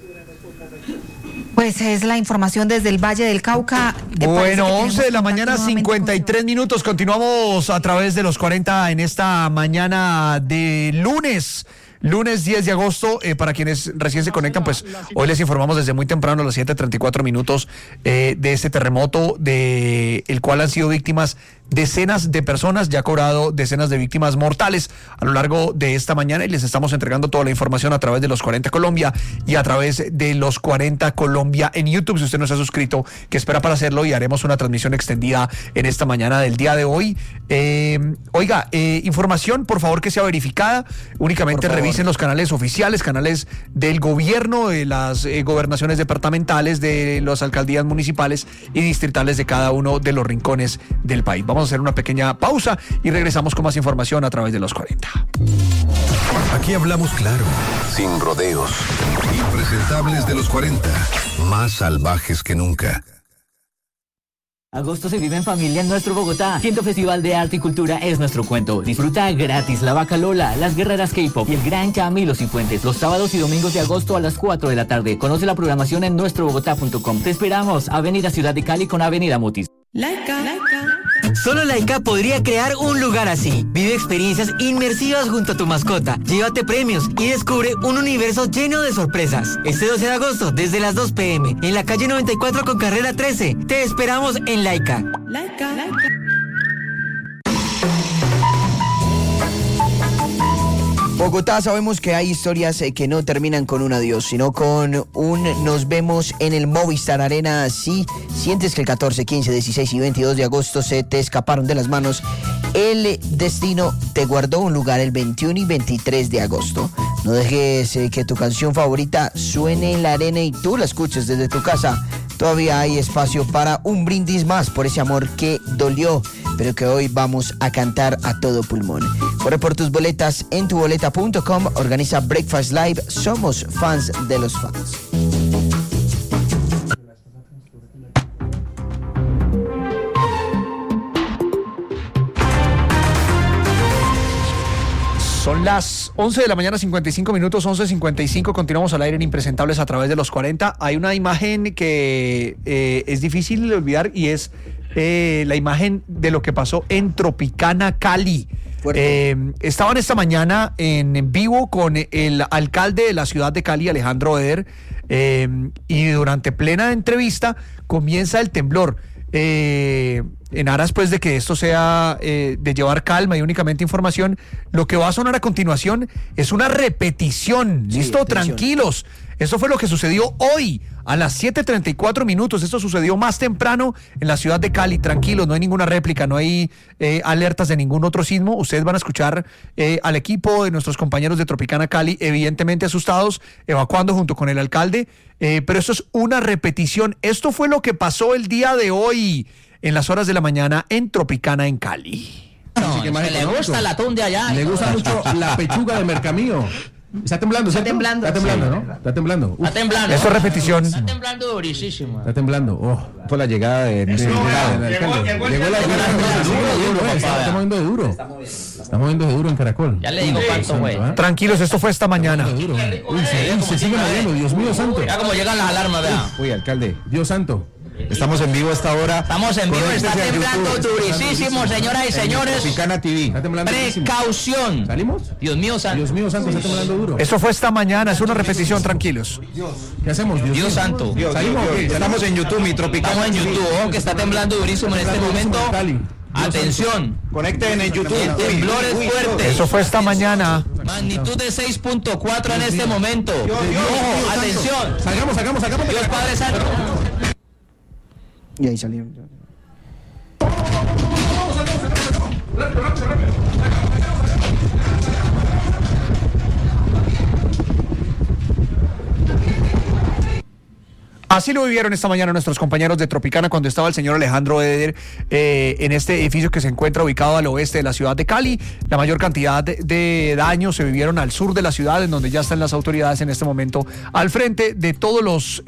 Pues es la información desde el Valle del Cauca. Bueno, 11 de la mañana, 53 minutos. Continuamos a través de los 40 en esta mañana de lunes 10 de agosto. Para quienes recién se conectan, pues hoy les informamos desde muy temprano, a las 7:34 minutos, de este terremoto, de el cual han sido víctimas decenas de personas, ya ha cobrado decenas de víctimas mortales a lo largo de esta mañana, y les estamos entregando toda la información a través de los 40 Colombia y a través de los 40 Colombia en YouTube. Si usted no se ha suscrito, que espera para hacerlo, y haremos una transmisión extendida en esta mañana del día de hoy. Información, por favor, que sea verificada. Únicamente revisen los canales oficiales, canales del gobierno, de las gobernaciones departamentales, de las alcaldías municipales y distritales de cada uno de los rincones del país. Vamos a hacer una pequeña pausa y regresamos con más información a través de los 40. Aquí hablamos claro, sin rodeos, impresentables de los 40, más salvajes que nunca. Agosto se vive en familia en nuestro Bogotá. Quinto Festival de Arte y Cultura es nuestro cuento. Disfruta gratis la Vaca Lola, las guerreras K-pop y el Gran Camilo Cifuentes los sábados y domingos de agosto a las 4 de la tarde. Conoce la programación en nuestrobogotá.com. Te esperamos. Avenida Ciudad de Cali con Avenida Mutis. Solo Laika podría crear un lugar así. Vive experiencias inmersivas junto a tu mascota. Llévate premios y descubre un universo lleno de sorpresas. Este 12 de agosto, desde las 2 p.m. en la calle 94 con carrera 13. Te esperamos en Laika. Bogotá, sabemos que hay historias que no terminan con un adiós, sino con un nos vemos en el Movistar Arena. Si sientes que el 14, 15, 16 y 22 de agosto se te escaparon de las manos, el destino te guardó un lugar el 21 y 23 de agosto. No dejes que tu canción favorita suene en la arena y tú la escuches desde tu casa. Todavía hay espacio para un brindis más por ese amor que dolió, pero que hoy vamos a cantar a todo pulmón. Corre por tus boletas en tuboleta.com. Organiza Breakfast Live. Somos fans de los fans. Son las 11 de la mañana, 55 minutos, 11:55. Continuamos al aire en Impresentables a través de los 40. Hay una imagen que es difícil de olvidar, y es la imagen de lo que pasó en Tropicana, Cali. Estaban esta mañana en vivo con el alcalde de la ciudad de Cali, Alejandro Eder, y durante plena entrevista comienza el temblor. En aras pues de que esto sea de llevar calma y únicamente información, lo que va a sonar a continuación es una repetición. ¿Listo? Tranquilos. Esto fue lo que sucedió hoy a las 7:34 minutos. Esto sucedió más temprano en la ciudad de Cali. Tranquilos, no hay ninguna réplica, no hay alertas de ningún otro sismo. Ustedes van a escuchar al equipo de nuestros compañeros de Tropicana Cali, evidentemente asustados, evacuando junto con el alcalde. Pero esto es una repetición. Esto fue lo que pasó el día de hoy, en las horas de la mañana, en Tropicana, en Cali. No, que le gusta el atún de allá. Le gusta mucho la pechuga de Mercamío. Está temblando, ¿cierto? Está temblando, Está temblando, sí. ¿no? Está temblando. Está temblando. Eso es repetición. Está temblando durísimo. Está temblando. Por la llegada de nuestro alcalde. Llegó la está moviendo de duro. Está moviendo de duro en Caracol. Ya le digo cuánto fue. Tranquilos, esto fue esta mañana. Uy, se sigue moviendo, Dios mío santo. Ya como llegan las alarmas, vea. Uy, alcalde, Dios santo. Estamos en vivo a esta hora. Estamos en vivo, está temblando durísimo, señoras y señores. Tropicana TV. Está temblando Precaución. ¿Salimos? Dios mío santo. Dios mío santo, está temblando duro. Eso fue esta mañana, es una repetición, tranquilos. ¿Qué hacemos? Dios santo. ¿Salimos? Estamos en YouTube, mi Tropicana. Estamos en YouTube, ojo, que está temblando durísimo en este momento. Atención. Conecten en YouTube. El temblor es fuerte. Eso fue esta mañana. Magnitud de 6.4 en este momento. Ojo, atención. Salgamos. Dios Padre Santo. Y ahí salieron. Así lo vivieron esta mañana nuestros compañeros de Tropicana cuando estaba el señor Alejandro Eder en este edificio que se encuentra ubicado al oeste de la ciudad de Cali. La mayor cantidad de daños se vivieron al sur de la ciudad, en donde ya están las autoridades en este momento al frente de todos los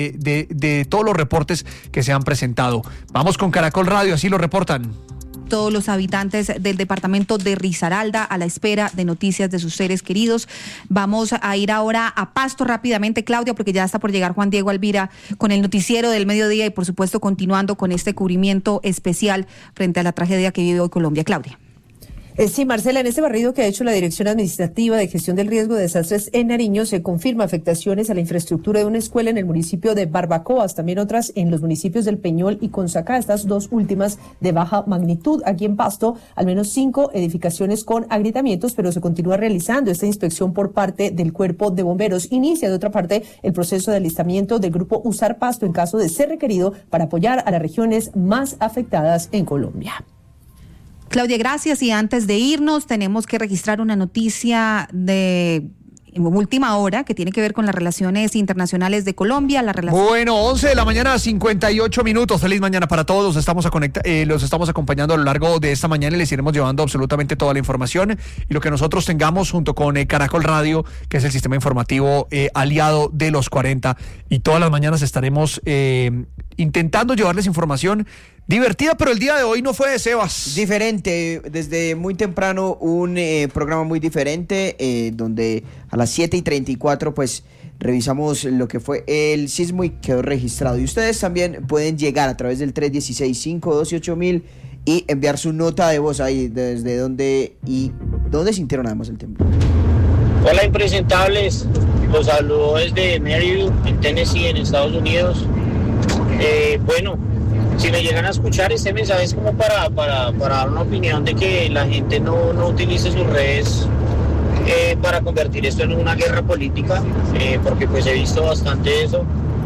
de todos los reportes que se han presentado. Vamos con Caracol Radio, así lo reportan. Todos los habitantes del departamento de Risaralda a la espera de noticias de sus seres queridos. Vamos a ir ahora a Pasto rápidamente, Claudia, porque ya está por llegar Juan Diego Alvira con el noticiero del mediodía y por supuesto continuando con este cubrimiento especial frente a la tragedia que vive hoy Colombia. Claudia. Sí, Marcela, en este barrido que ha hecho la Dirección Administrativa de Gestión del Riesgo de Desastres en Nariño se confirma afectaciones a la infraestructura de una escuela en el municipio de Barbacoas, también otras en los municipios del Peñol y Consacá, estas dos últimas de baja magnitud. Aquí en Pasto, al menos 5 edificaciones con agrietamientos, pero se continúa realizando esta inspección por parte del Cuerpo de Bomberos. Inicia, de otra parte, el proceso de alistamiento del grupo Usar Pasto en caso de ser requerido para apoyar a las regiones más afectadas en Colombia. Claudia, gracias. Y antes de irnos, tenemos que registrar una noticia de última hora que tiene que ver con las relaciones internacionales de Colombia. Bueno, 11 de la mañana, 58 minutos. Feliz mañana para todos. Los estamos acompañando a lo largo de esta mañana y les iremos llevando absolutamente toda la información y lo que nosotros tengamos junto con Caracol Radio, que es el sistema informativo aliado de los 40. Y todas las mañanas estaremos intentando llevarles información divertida, pero el día de hoy no fue de Sebas. Diferente, desde muy temprano un programa muy diferente, donde a las 7:34 pues revisamos lo que fue el sismo y quedó registrado. Y ustedes también pueden llegar a través del 316-512-8000 y enviar su nota de voz ahí, desde dónde sintieron además el temblor. Hola impresentables, los saludo desde Maryville, en Tennessee, en Estados Unidos. Bueno, si me llegan a escuchar, este mensaje es como para dar una opinión de que la gente no utilice sus redes para convertir esto en una guerra política, porque pues he visto bastante eso.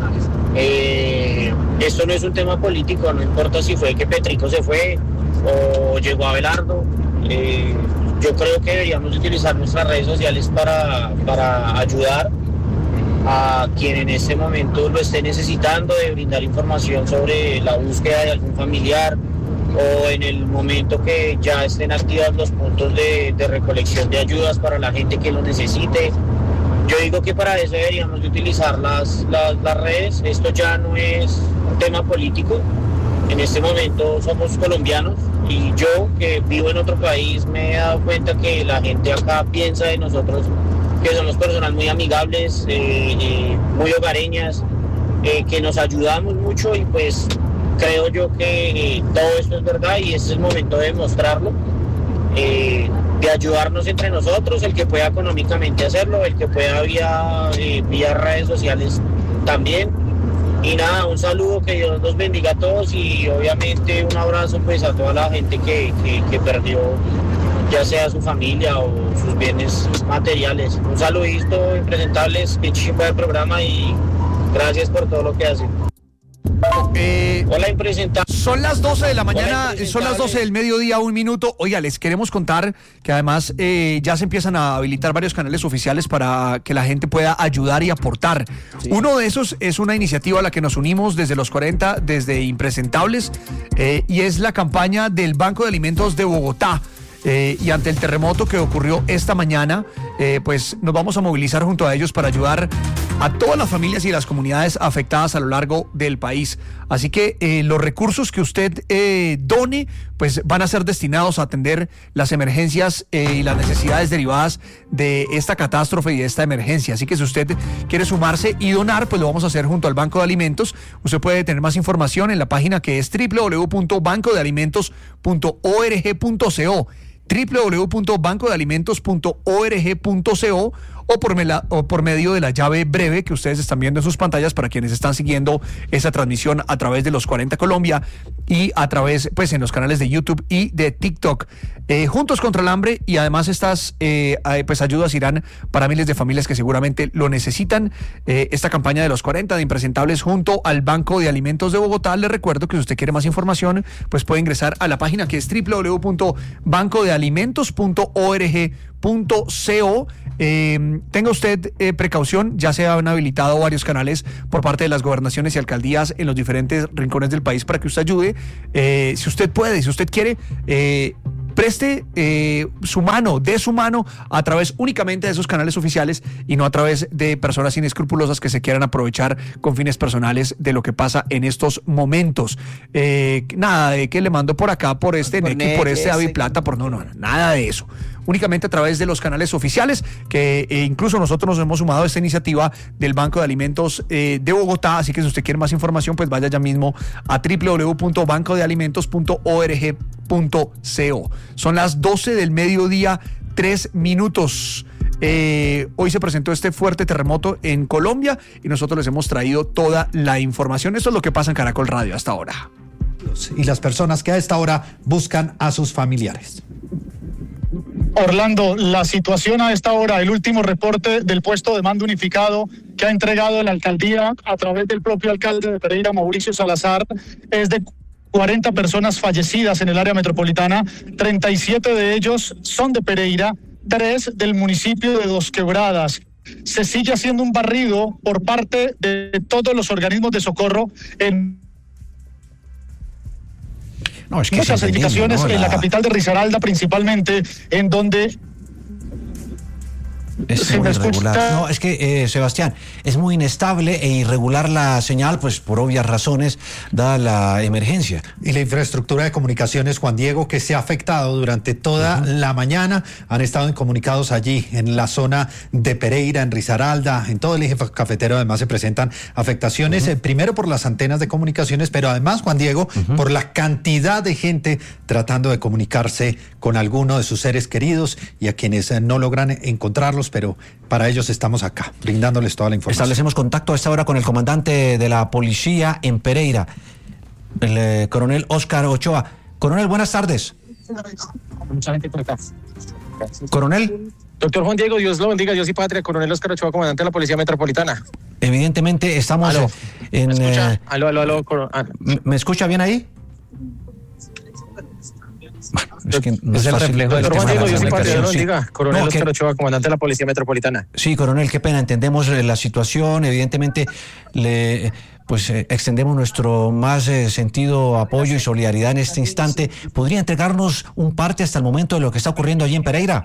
Esto no es un tema político, no importa si fue que Petrico se fue o llegó Abelardo. Yo creo que deberíamos utilizar nuestras redes sociales para ayudar a quien en este momento lo esté necesitando, de brindar información sobre la búsqueda de algún familiar o en el momento que ya estén activos los puntos de recolección de ayudas para la gente que lo necesite. Yo digo que para eso deberíamos de utilizar las redes. Esto ya no es un tema político. En este momento somos colombianos y yo, que vivo en otro país, me he dado cuenta que la gente acá piensa de nosotros que somos personas muy amigables, muy hogareñas, que nos ayudamos mucho y pues creo yo que todo esto es verdad y este es el momento de demostrarlo, de ayudarnos entre nosotros, el que pueda económicamente hacerlo, el que pueda vía redes sociales también. Y nada, un saludo, que Dios los bendiga a todos y obviamente un abrazo pues a toda la gente que perdió ya sea su familia o sus bienes materiales. Un saludito, impresentables, qué chimba del programa y gracias por todo lo que hacen. Hola, impresentables. Son las 12 de la mañana, son las 12 del mediodía, 1 minuto. Oiga, les queremos contar que además ya se empiezan a habilitar varios canales oficiales para que la gente pueda ayudar y aportar. Sí. Uno de esos es una iniciativa a la que nos unimos desde los 40, desde Impresentables, y es la campaña del Banco de Alimentos de Bogotá. y ante el terremoto que ocurrió esta mañana, pues nos vamos a movilizar junto a ellos para ayudar a todas las familias y las comunidades afectadas a lo largo del país. Así que los recursos que usted done, pues van a ser destinados a atender las emergencias y las necesidades derivadas de esta catástrofe y de esta emergencia. Así que si usted quiere sumarse y donar, pues lo vamos a hacer junto al Banco de Alimentos. Usted puede tener más información en la página que es www.bancodealimentos.org.co, www.bancodealimentos.org.co, o por medio de la llave breve que ustedes están viendo en sus pantallas para quienes están siguiendo esa transmisión a través de Los 40 Colombia y a través, pues, en los canales de YouTube y de TikTok. Juntos contra el hambre, y además estas pues ayudas irán para miles de familias que seguramente lo necesitan. Esta campaña de Los 40 de Impresentables junto al Banco de Alimentos de Bogotá. Les recuerdo que si usted quiere más información, pues puede ingresar a la página que es www.bancodealimentos.org.co. Tenga usted precaución, ya se han habilitado varios canales por parte de las gobernaciones y alcaldías en los diferentes rincones del país para que usted ayude. Si usted puede, si usted quiere, preste su mano, dé su mano a través únicamente de esos canales oficiales y no a través de personas inescrupulosas que se quieran aprovechar con fines personales de lo que pasa en estos momentos. Nada de que le mando por acá, por este Nequi, por este David Plata, por no, nada de eso. Únicamente a través de los canales oficiales, que incluso nosotros nos hemos sumado a esta iniciativa del Banco de Alimentos de Bogotá. Así que si usted quiere más información, pues vaya ya mismo a www.bancodealimentos.org.co. Son las 12 del mediodía, 3 minutos. Hoy se presentó este fuerte terremoto en Colombia y nosotros les hemos traído toda la información. Esto es lo que pasa en Caracol Radio hasta ahora. Y las personas que a esta hora buscan a sus familiares. Orlando, la situación a esta hora, el último reporte del puesto de mando unificado que ha entregado la alcaldía a través del propio alcalde de Pereira, Mauricio Salazar, es de 40 personas fallecidas en el área metropolitana. 37 de ellos son de Pereira, 3 del municipio de Dos Quebradas. Se sigue haciendo un barrido por parte de todos los organismos de socorro en muchas edificaciones, ¿no? En la capital de Risaralda principalmente, en donde es muy irregular. No, es que, Sebastián, es muy inestable e irregular la señal, pues por obvias razones, dada la emergencia. Y la infraestructura de comunicaciones, Juan Diego, que se ha afectado durante toda la mañana. Han estado incomunicados allí, en la zona de Pereira, en Risaralda, en todo el eje cafetero. Además se presentan afectaciones, primero por las antenas de comunicaciones, pero además, Juan Diego, por la cantidad de gente tratando de comunicarse con alguno de sus seres queridos y a quienes no logran encontrarlos, pero para ellos estamos acá, brindándoles toda la información. Establecemos contacto a esta hora con el comandante de la policía en Pereira, el coronel Oscar Ochoa. Coronel, buenas tardes. Mucha gente por acá. Coronel. Doctor Juan Diego, Dios lo bendiga, Dios y patria. Coronel Oscar Ochoa, comandante de la Policía Metropolitana. Evidentemente estamos ¿Aló? en... ¿Me escucha? Aló. ¿Me escucha bien ahí? Es que no es el reflejo del tema de la comunicación. Coronel Oscar Ochoa, comandante de la Policía Metropolitana. Sí, coronel, qué pena, entendemos la situación, evidentemente extendemos nuestro más sentido apoyo y solidaridad en este instante. ¿Podría entregarnos un parte hasta el momento de lo que está ocurriendo allí en Pereira?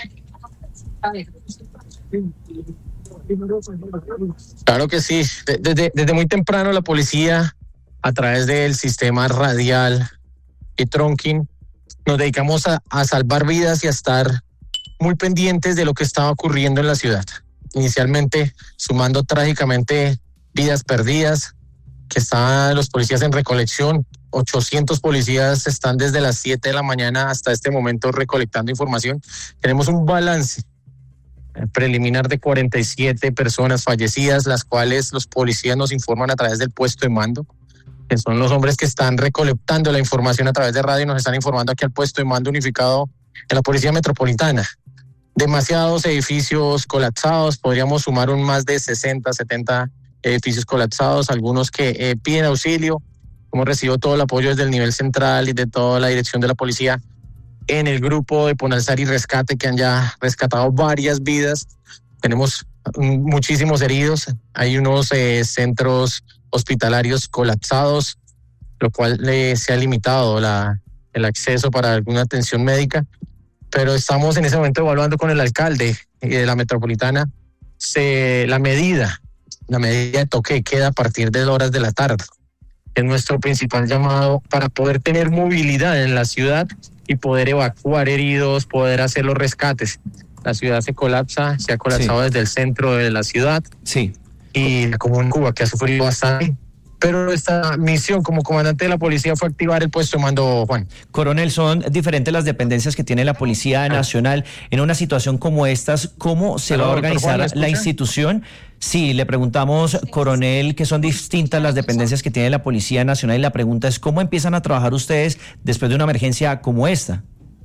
Claro que sí, desde muy temprano la policía, a través del sistema radial y trunking, nos dedicamos a salvar vidas y a estar muy pendientes de lo que estaba ocurriendo en la ciudad. Inicialmente sumando trágicamente vidas perdidas, que estaban los policías en recolección. 800 policías están desde las 7 de la mañana hasta este momento recolectando información. Tenemos un balance preliminar de 47 personas fallecidas, las cuales los policías nos informan a través del puesto de mando, que son los hombres que están recolectando la información a través de radio y nos están informando aquí al puesto de mando unificado de la Policía Metropolitana. Demasiados edificios colapsados, podríamos sumar más de 60, 70 edificios colapsados, algunos que piden auxilio. Hemos recibido todo el apoyo desde el nivel central y de toda la dirección de la policía en el grupo de Ponalzar y Rescate, que han ya rescatado varias vidas. Tenemos muchísimos heridos, hay unos centros hospitalarios colapsados, lo cual se ha limitado el acceso para alguna atención médica. pero estamos en ese momento evaluando con el alcalde de la metropolitana la medida de toque de queda a partir de horas de la tarde. Es nuestro principal llamado para poder tener movilidad en la ciudad y poder evacuar heridos, poder hacer los rescates. La ciudad se ha colapsado desde el centro de la ciudad. Sí. Y la Comuna Cuba, que ha sufrido bastante. Pero esta misión como comandante de la policía fue activar el puesto de mando, Juan. Coronel, son diferentes las dependencias que tiene la Policía Nacional. En una situación como estas, ¿cómo se va a organizar la institución? Sí, le preguntamos, coronel, que son distintas las dependencias que tiene la Policía Nacional, y la pregunta es, ¿cómo empiezan a trabajar ustedes después de una emergencia como esta?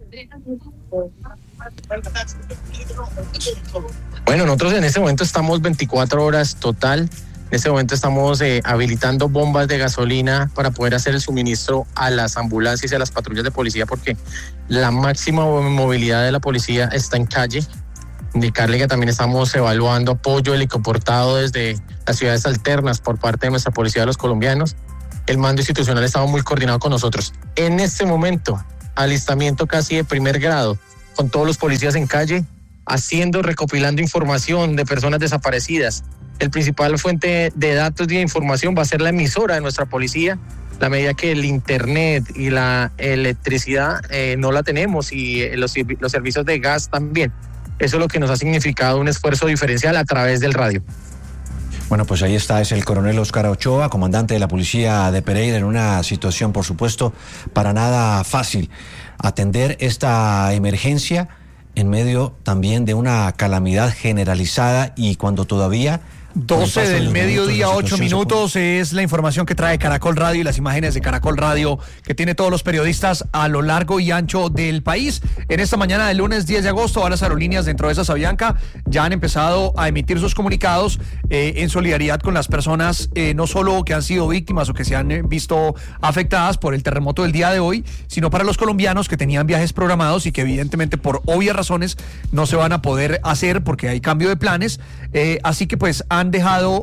Bueno, nosotros en este momento estamos 24 horas total. En este momento estamos habilitando bombas de gasolina para poder hacer el suministro a las ambulancias y a las patrullas de policía, porque la máxima movilidad de la policía está en calle. Indicarle que también estamos evaluando apoyo helicoportado desde las ciudades alternas por parte de nuestra policía de los colombianos. El mando institucional estaba muy coordinado con nosotros. En este momento, alistamiento casi de primer grado, con todos los policías en calle, recopilando información de personas desaparecidas. El principal fuente de datos y de información va a ser la emisora de nuestra policía, la medida que el internet y la electricidad no la tenemos, y los servicios de gas también. Eso es lo que nos ha significado un esfuerzo diferencial a través del radio. Bueno, pues ahí está, es el coronel Óscar Ochoa, comandante de la policía de Pereira, en una situación, por supuesto, para nada fácil. Atender esta emergencia en medio también de una calamidad generalizada, y cuando todavía... 12 del mediodía, 8 minutos, es la información que trae Caracol Radio y las imágenes de Caracol Radio que tiene todos los periodistas a lo largo y ancho del país. En esta mañana del lunes 10 de agosto, varias aerolíneas dentro de esa Avianca ya han empezado a emitir sus comunicados en solidaridad con las personas, no solo que han sido víctimas o que se han visto afectadas por el terremoto del día de hoy, sino para los colombianos que tenían viajes programados y que evidentemente por obvias razones no se van a poder hacer porque hay cambio de planes. Así que pues han dejado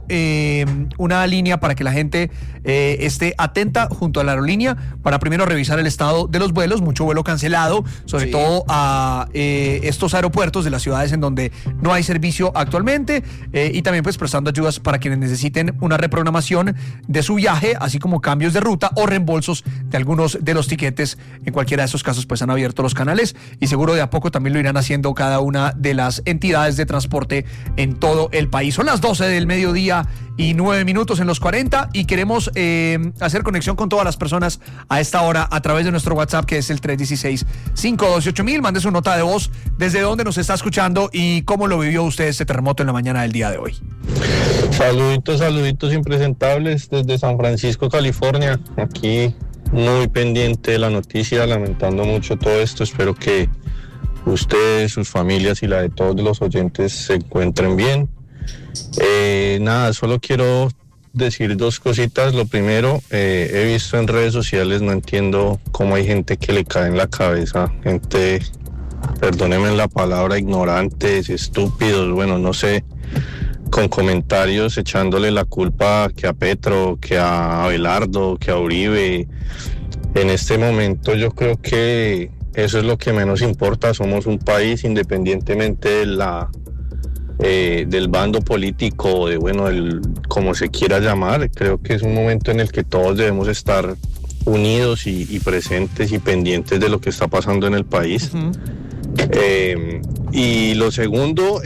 una línea para que la gente esté atenta junto a la aerolínea para primero revisar el estado de los vuelos, mucho vuelo cancelado, sobre todo a estos aeropuertos de las ciudades en donde no hay servicio actualmente, y también pues prestando ayudas para quienes necesiten una reprogramación de su viaje, así como cambios de ruta o reembolsos de algunos de los tiquetes. En cualquiera de esos casos pues han abierto los canales, y seguro de a poco también lo irán haciendo cada una de las entidades de transporte en todo el país. Son las 12 del mediodía y 9 minutos en los 40, y queremos hacer conexión con todas las personas a esta hora a través de nuestro WhatsApp, que es el 316-512-8000. Mande su nota de voz desde dónde nos está escuchando y cómo lo vivió usted este terremoto en la mañana del día de hoy. Saluditos impresentables desde San Francisco, California. Aquí muy pendiente de la noticia, lamentando mucho todo esto. Espero que ustedes, sus familias y la de todos los oyentes se encuentren bien. Solo quiero decir dos cositas. Lo primero, he visto en redes sociales, no entiendo cómo hay gente que le cae en la cabeza, gente, perdónenme la palabra, ignorantes, estúpidos, bueno, no sé, con comentarios echándole la culpa que a Petro, que a Abelardo, que a Uribe. En este momento yo creo que eso es lo que menos importa. Somos un país, independientemente de del bando político, como se quiera llamar. Creo que es un momento en el que todos debemos estar unidos y presentes y pendientes de lo que está pasando en el país. Y lo segundo,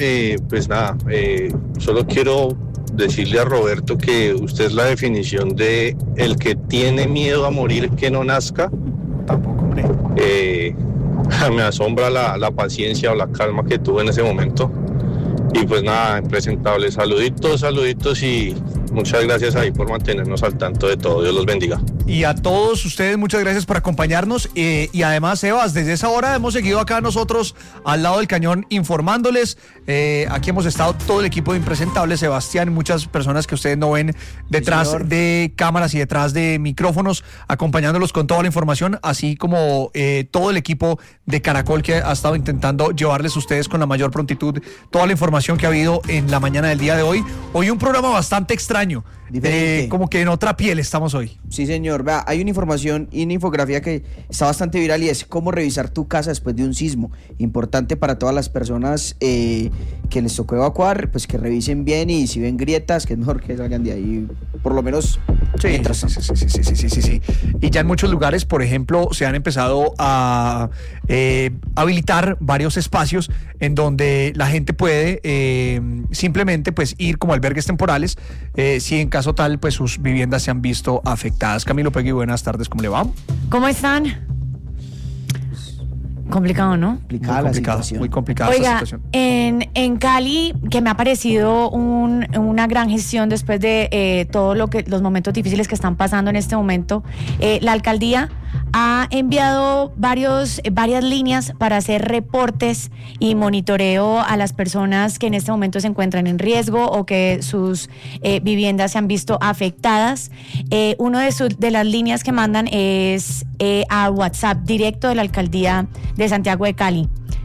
solo quiero decirle a Roberto que usted es la definición de el que tiene miedo a morir que no nazca. Tampoco, hombre. Me asombra la paciencia o la calma que tuvo en ese momento. Y pues nada, impresentable. Saluditos y muchas gracias ahí por mantenernos al tanto de todo. Dios los bendiga. Y a todos ustedes, muchas gracias por acompañarnos. Y además, Sebas, desde esa hora hemos seguido acá nosotros al lado del cañón informándoles. Aquí hemos estado todo el equipo de Impresentables, Sebastián, muchas personas que ustedes no ven detrás de cámaras y detrás de micrófonos, acompañándolos con toda la información, así como todo el equipo de Caracol que ha estado intentando llevarles a ustedes con la mayor prontitud toda la información que ha habido en la mañana del día de hoy. Hoy un programa bastante extraño, como que en otra piel estamos hoy. Sí, señor. señor. Vea, hay una información y una infografía que está bastante viral y es cómo revisar tu casa después de un sismo. Importante para todas las personas que les tocó evacuar, pues que revisen bien y si ven grietas, que es mejor que salgan de ahí, por lo menos mientras tanto. Sí. Y ya en muchos lugares, por ejemplo, se han empezado a habilitar varios espacios en donde la gente puede simplemente pues ir como albergues temporales si en caso tal pues sus viviendas se han visto afectadas. Camilo Pegui, buenas tardes, ¿cómo le va? ¿Cómo están? Complicado, ¿no? Muy complicada Oiga, esta situación. En Cali, que me ha parecido una gran gestión después de todos los momentos difíciles que están pasando en este momento, la alcaldía ha enviado varias líneas para hacer reportes y monitoreo a las personas que en este momento se encuentran en riesgo o que sus viviendas se han visto afectadas. Una de las líneas que mandan es a WhatsApp directo de la alcaldía de Santiago de Cali,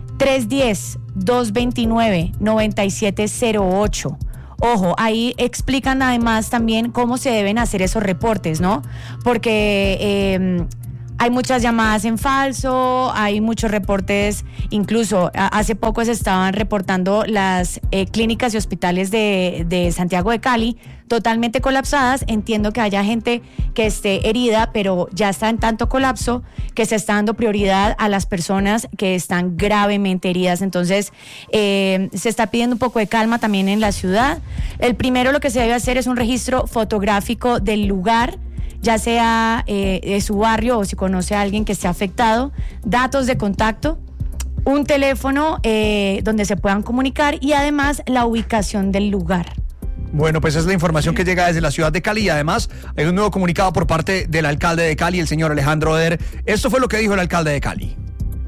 310-229-9708. Ojo, ahí explican además también cómo se deben hacer esos reportes, ¿no? Porque hay muchas llamadas en falso, hay muchos reportes, incluso hace poco se estaban reportando las clínicas y hospitales de Santiago de Cali totalmente colapsadas. Entiendo que haya gente que esté herida, pero ya está en tanto colapso que se está dando prioridad a las personas que están gravemente heridas. Entonces, se está pidiendo un poco de calma también en la ciudad. El primero, lo que se debe hacer es un registro fotográfico del lugar, ya sea de su barrio o si conoce a alguien que esté afectado, datos de contacto, un teléfono donde se puedan comunicar y además la ubicación del lugar. Bueno, pues es la información que llega desde la ciudad de Cali y además hay un nuevo comunicado por parte del alcalde de Cali, el señor Alejandro Eder. Esto fue lo que dijo el alcalde de Cali.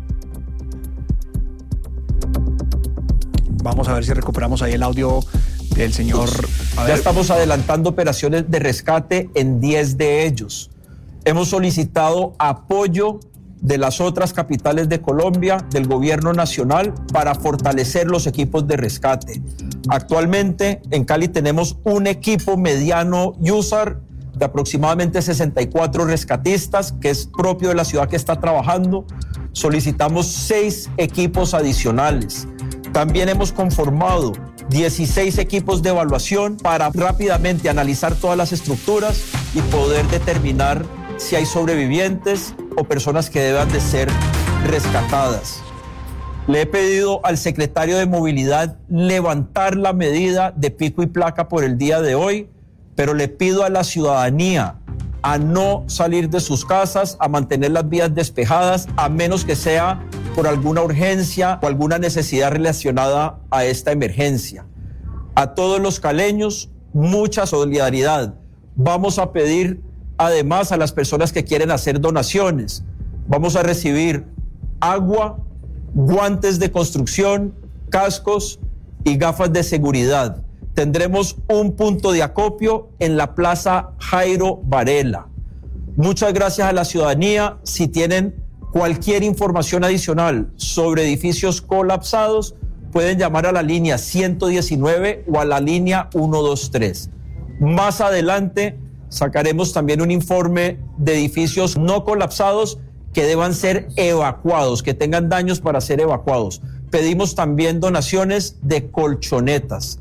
Vamos a ver si recuperamos ahí el audio del señor. Ya estamos adelantando operaciones de rescate en 10 de ellos. Hemos solicitado apoyo de las otras capitales de Colombia, del gobierno nacional, para fortalecer los equipos de rescate. Actualmente en Cali tenemos un equipo mediano user de aproximadamente 64 rescatistas, que es propio de la ciudad que está trabajando. Solicitamos 6 equipos adicionales. También hemos conformado 16 equipos de evaluación para rápidamente analizar todas las estructuras y poder determinar si hay sobrevivientes o personas que deban de ser rescatadas. Le he pedido al secretario de Movilidad levantar la medida de pico y placa por el día de hoy, pero le pido a la ciudadanía a no salir de sus casas, a mantener las vías despejadas, a menos que sea por alguna urgencia o alguna necesidad relacionada a esta emergencia. A todos los caleños, mucha solidaridad. Vamos a pedir además a las personas que quieren hacer donaciones. Vamos a recibir agua, guantes de construcción, cascos y gafas de seguridad. Tendremos un punto de acopio en la Plaza Jairo Varela. Muchas gracias a la ciudadanía. Si tienen cualquier información adicional sobre edificios colapsados, pueden llamar a la línea 119 o a la línea 123. Más adelante sacaremos también un informe de edificios no colapsados que deban ser evacuados, que tengan daños para ser evacuados. Pedimos también donaciones de colchonetas,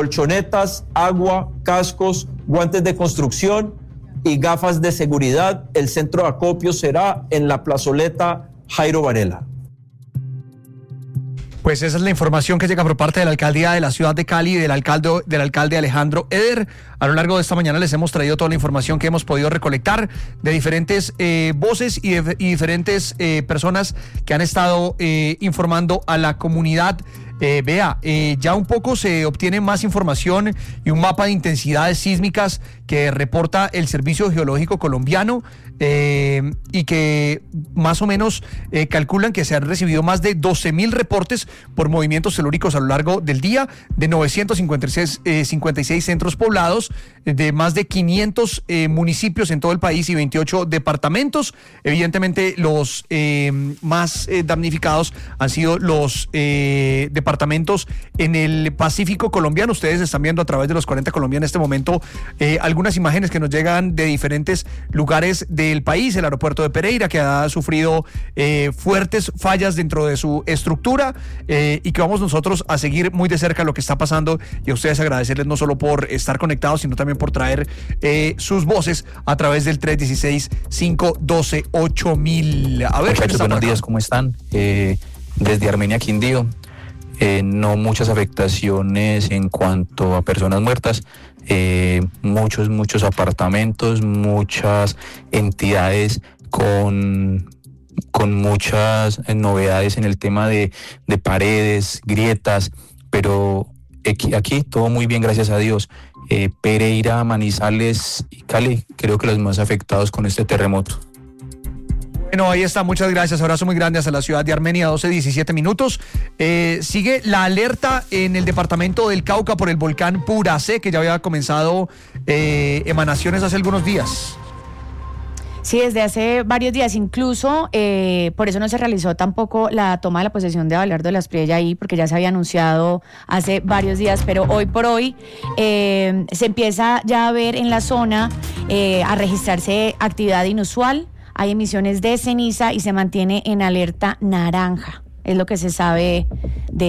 agua, cascos, guantes de construcción y gafas de seguridad. El centro de acopio será en la plazoleta Jairo Varela. Pues esa es la información que llega por parte de la alcaldía de la ciudad de Cali y del alcalde Alejandro Eder. A lo largo de esta mañana les hemos traído toda la información que hemos podido recolectar de diferentes voces y diferentes personas que han estado informando a la comunidad. Ya un poco se obtiene más información y un mapa de intensidades sísmicas que reporta el Servicio Geológico Colombiano. y que más o menos calculan que se han recibido más de 12.000 reportes por movimientos telúricos a lo largo del día, de 956 centros poblados, de más de 500 municipios en todo el país y 28 departamentos. Evidentemente los más damnificados han sido los departamentos en el Pacífico colombiano. Ustedes están viendo a través de los 40 Colombia en este momento algunas imágenes que nos llegan de diferentes lugares del país. El aeropuerto de Pereira, que ha sufrido fuertes fallas dentro de su estructura, y que vamos nosotros a seguir muy de cerca lo que está pasando, y a ustedes agradecerles no solo por estar conectados, sino también por traer sus voces a través del 316-512-8000. A ver, muchachos, buenos días, ¿cómo están? Desde Armenia, Quindío. No muchas afectaciones en cuanto a personas muertas, muchos apartamentos, muchas entidades con muchas novedades en el tema de paredes, grietas, pero aquí todo muy bien, gracias a Dios. Pereira, Manizales y Cali, creo que los más afectados con este terremoto. Bueno, ahí está, muchas gracias, abrazo muy grande hasta la ciudad de Armenia, 12:17 minutos. Sigue la alerta en el departamento del Cauca por el volcán Puracé, que ya había comenzado emanaciones hace algunos días. Sí, desde hace varios días, incluso por eso no se realizó tampoco la toma de la posesión de Abelardo de la Espriella ahí, porque ya se había anunciado hace varios días, pero hoy por hoy se empieza ya a ver en la zona, a registrarse actividad inusual. Hay emisiones de ceniza y se mantiene en alerta naranja. Es lo que se sabe de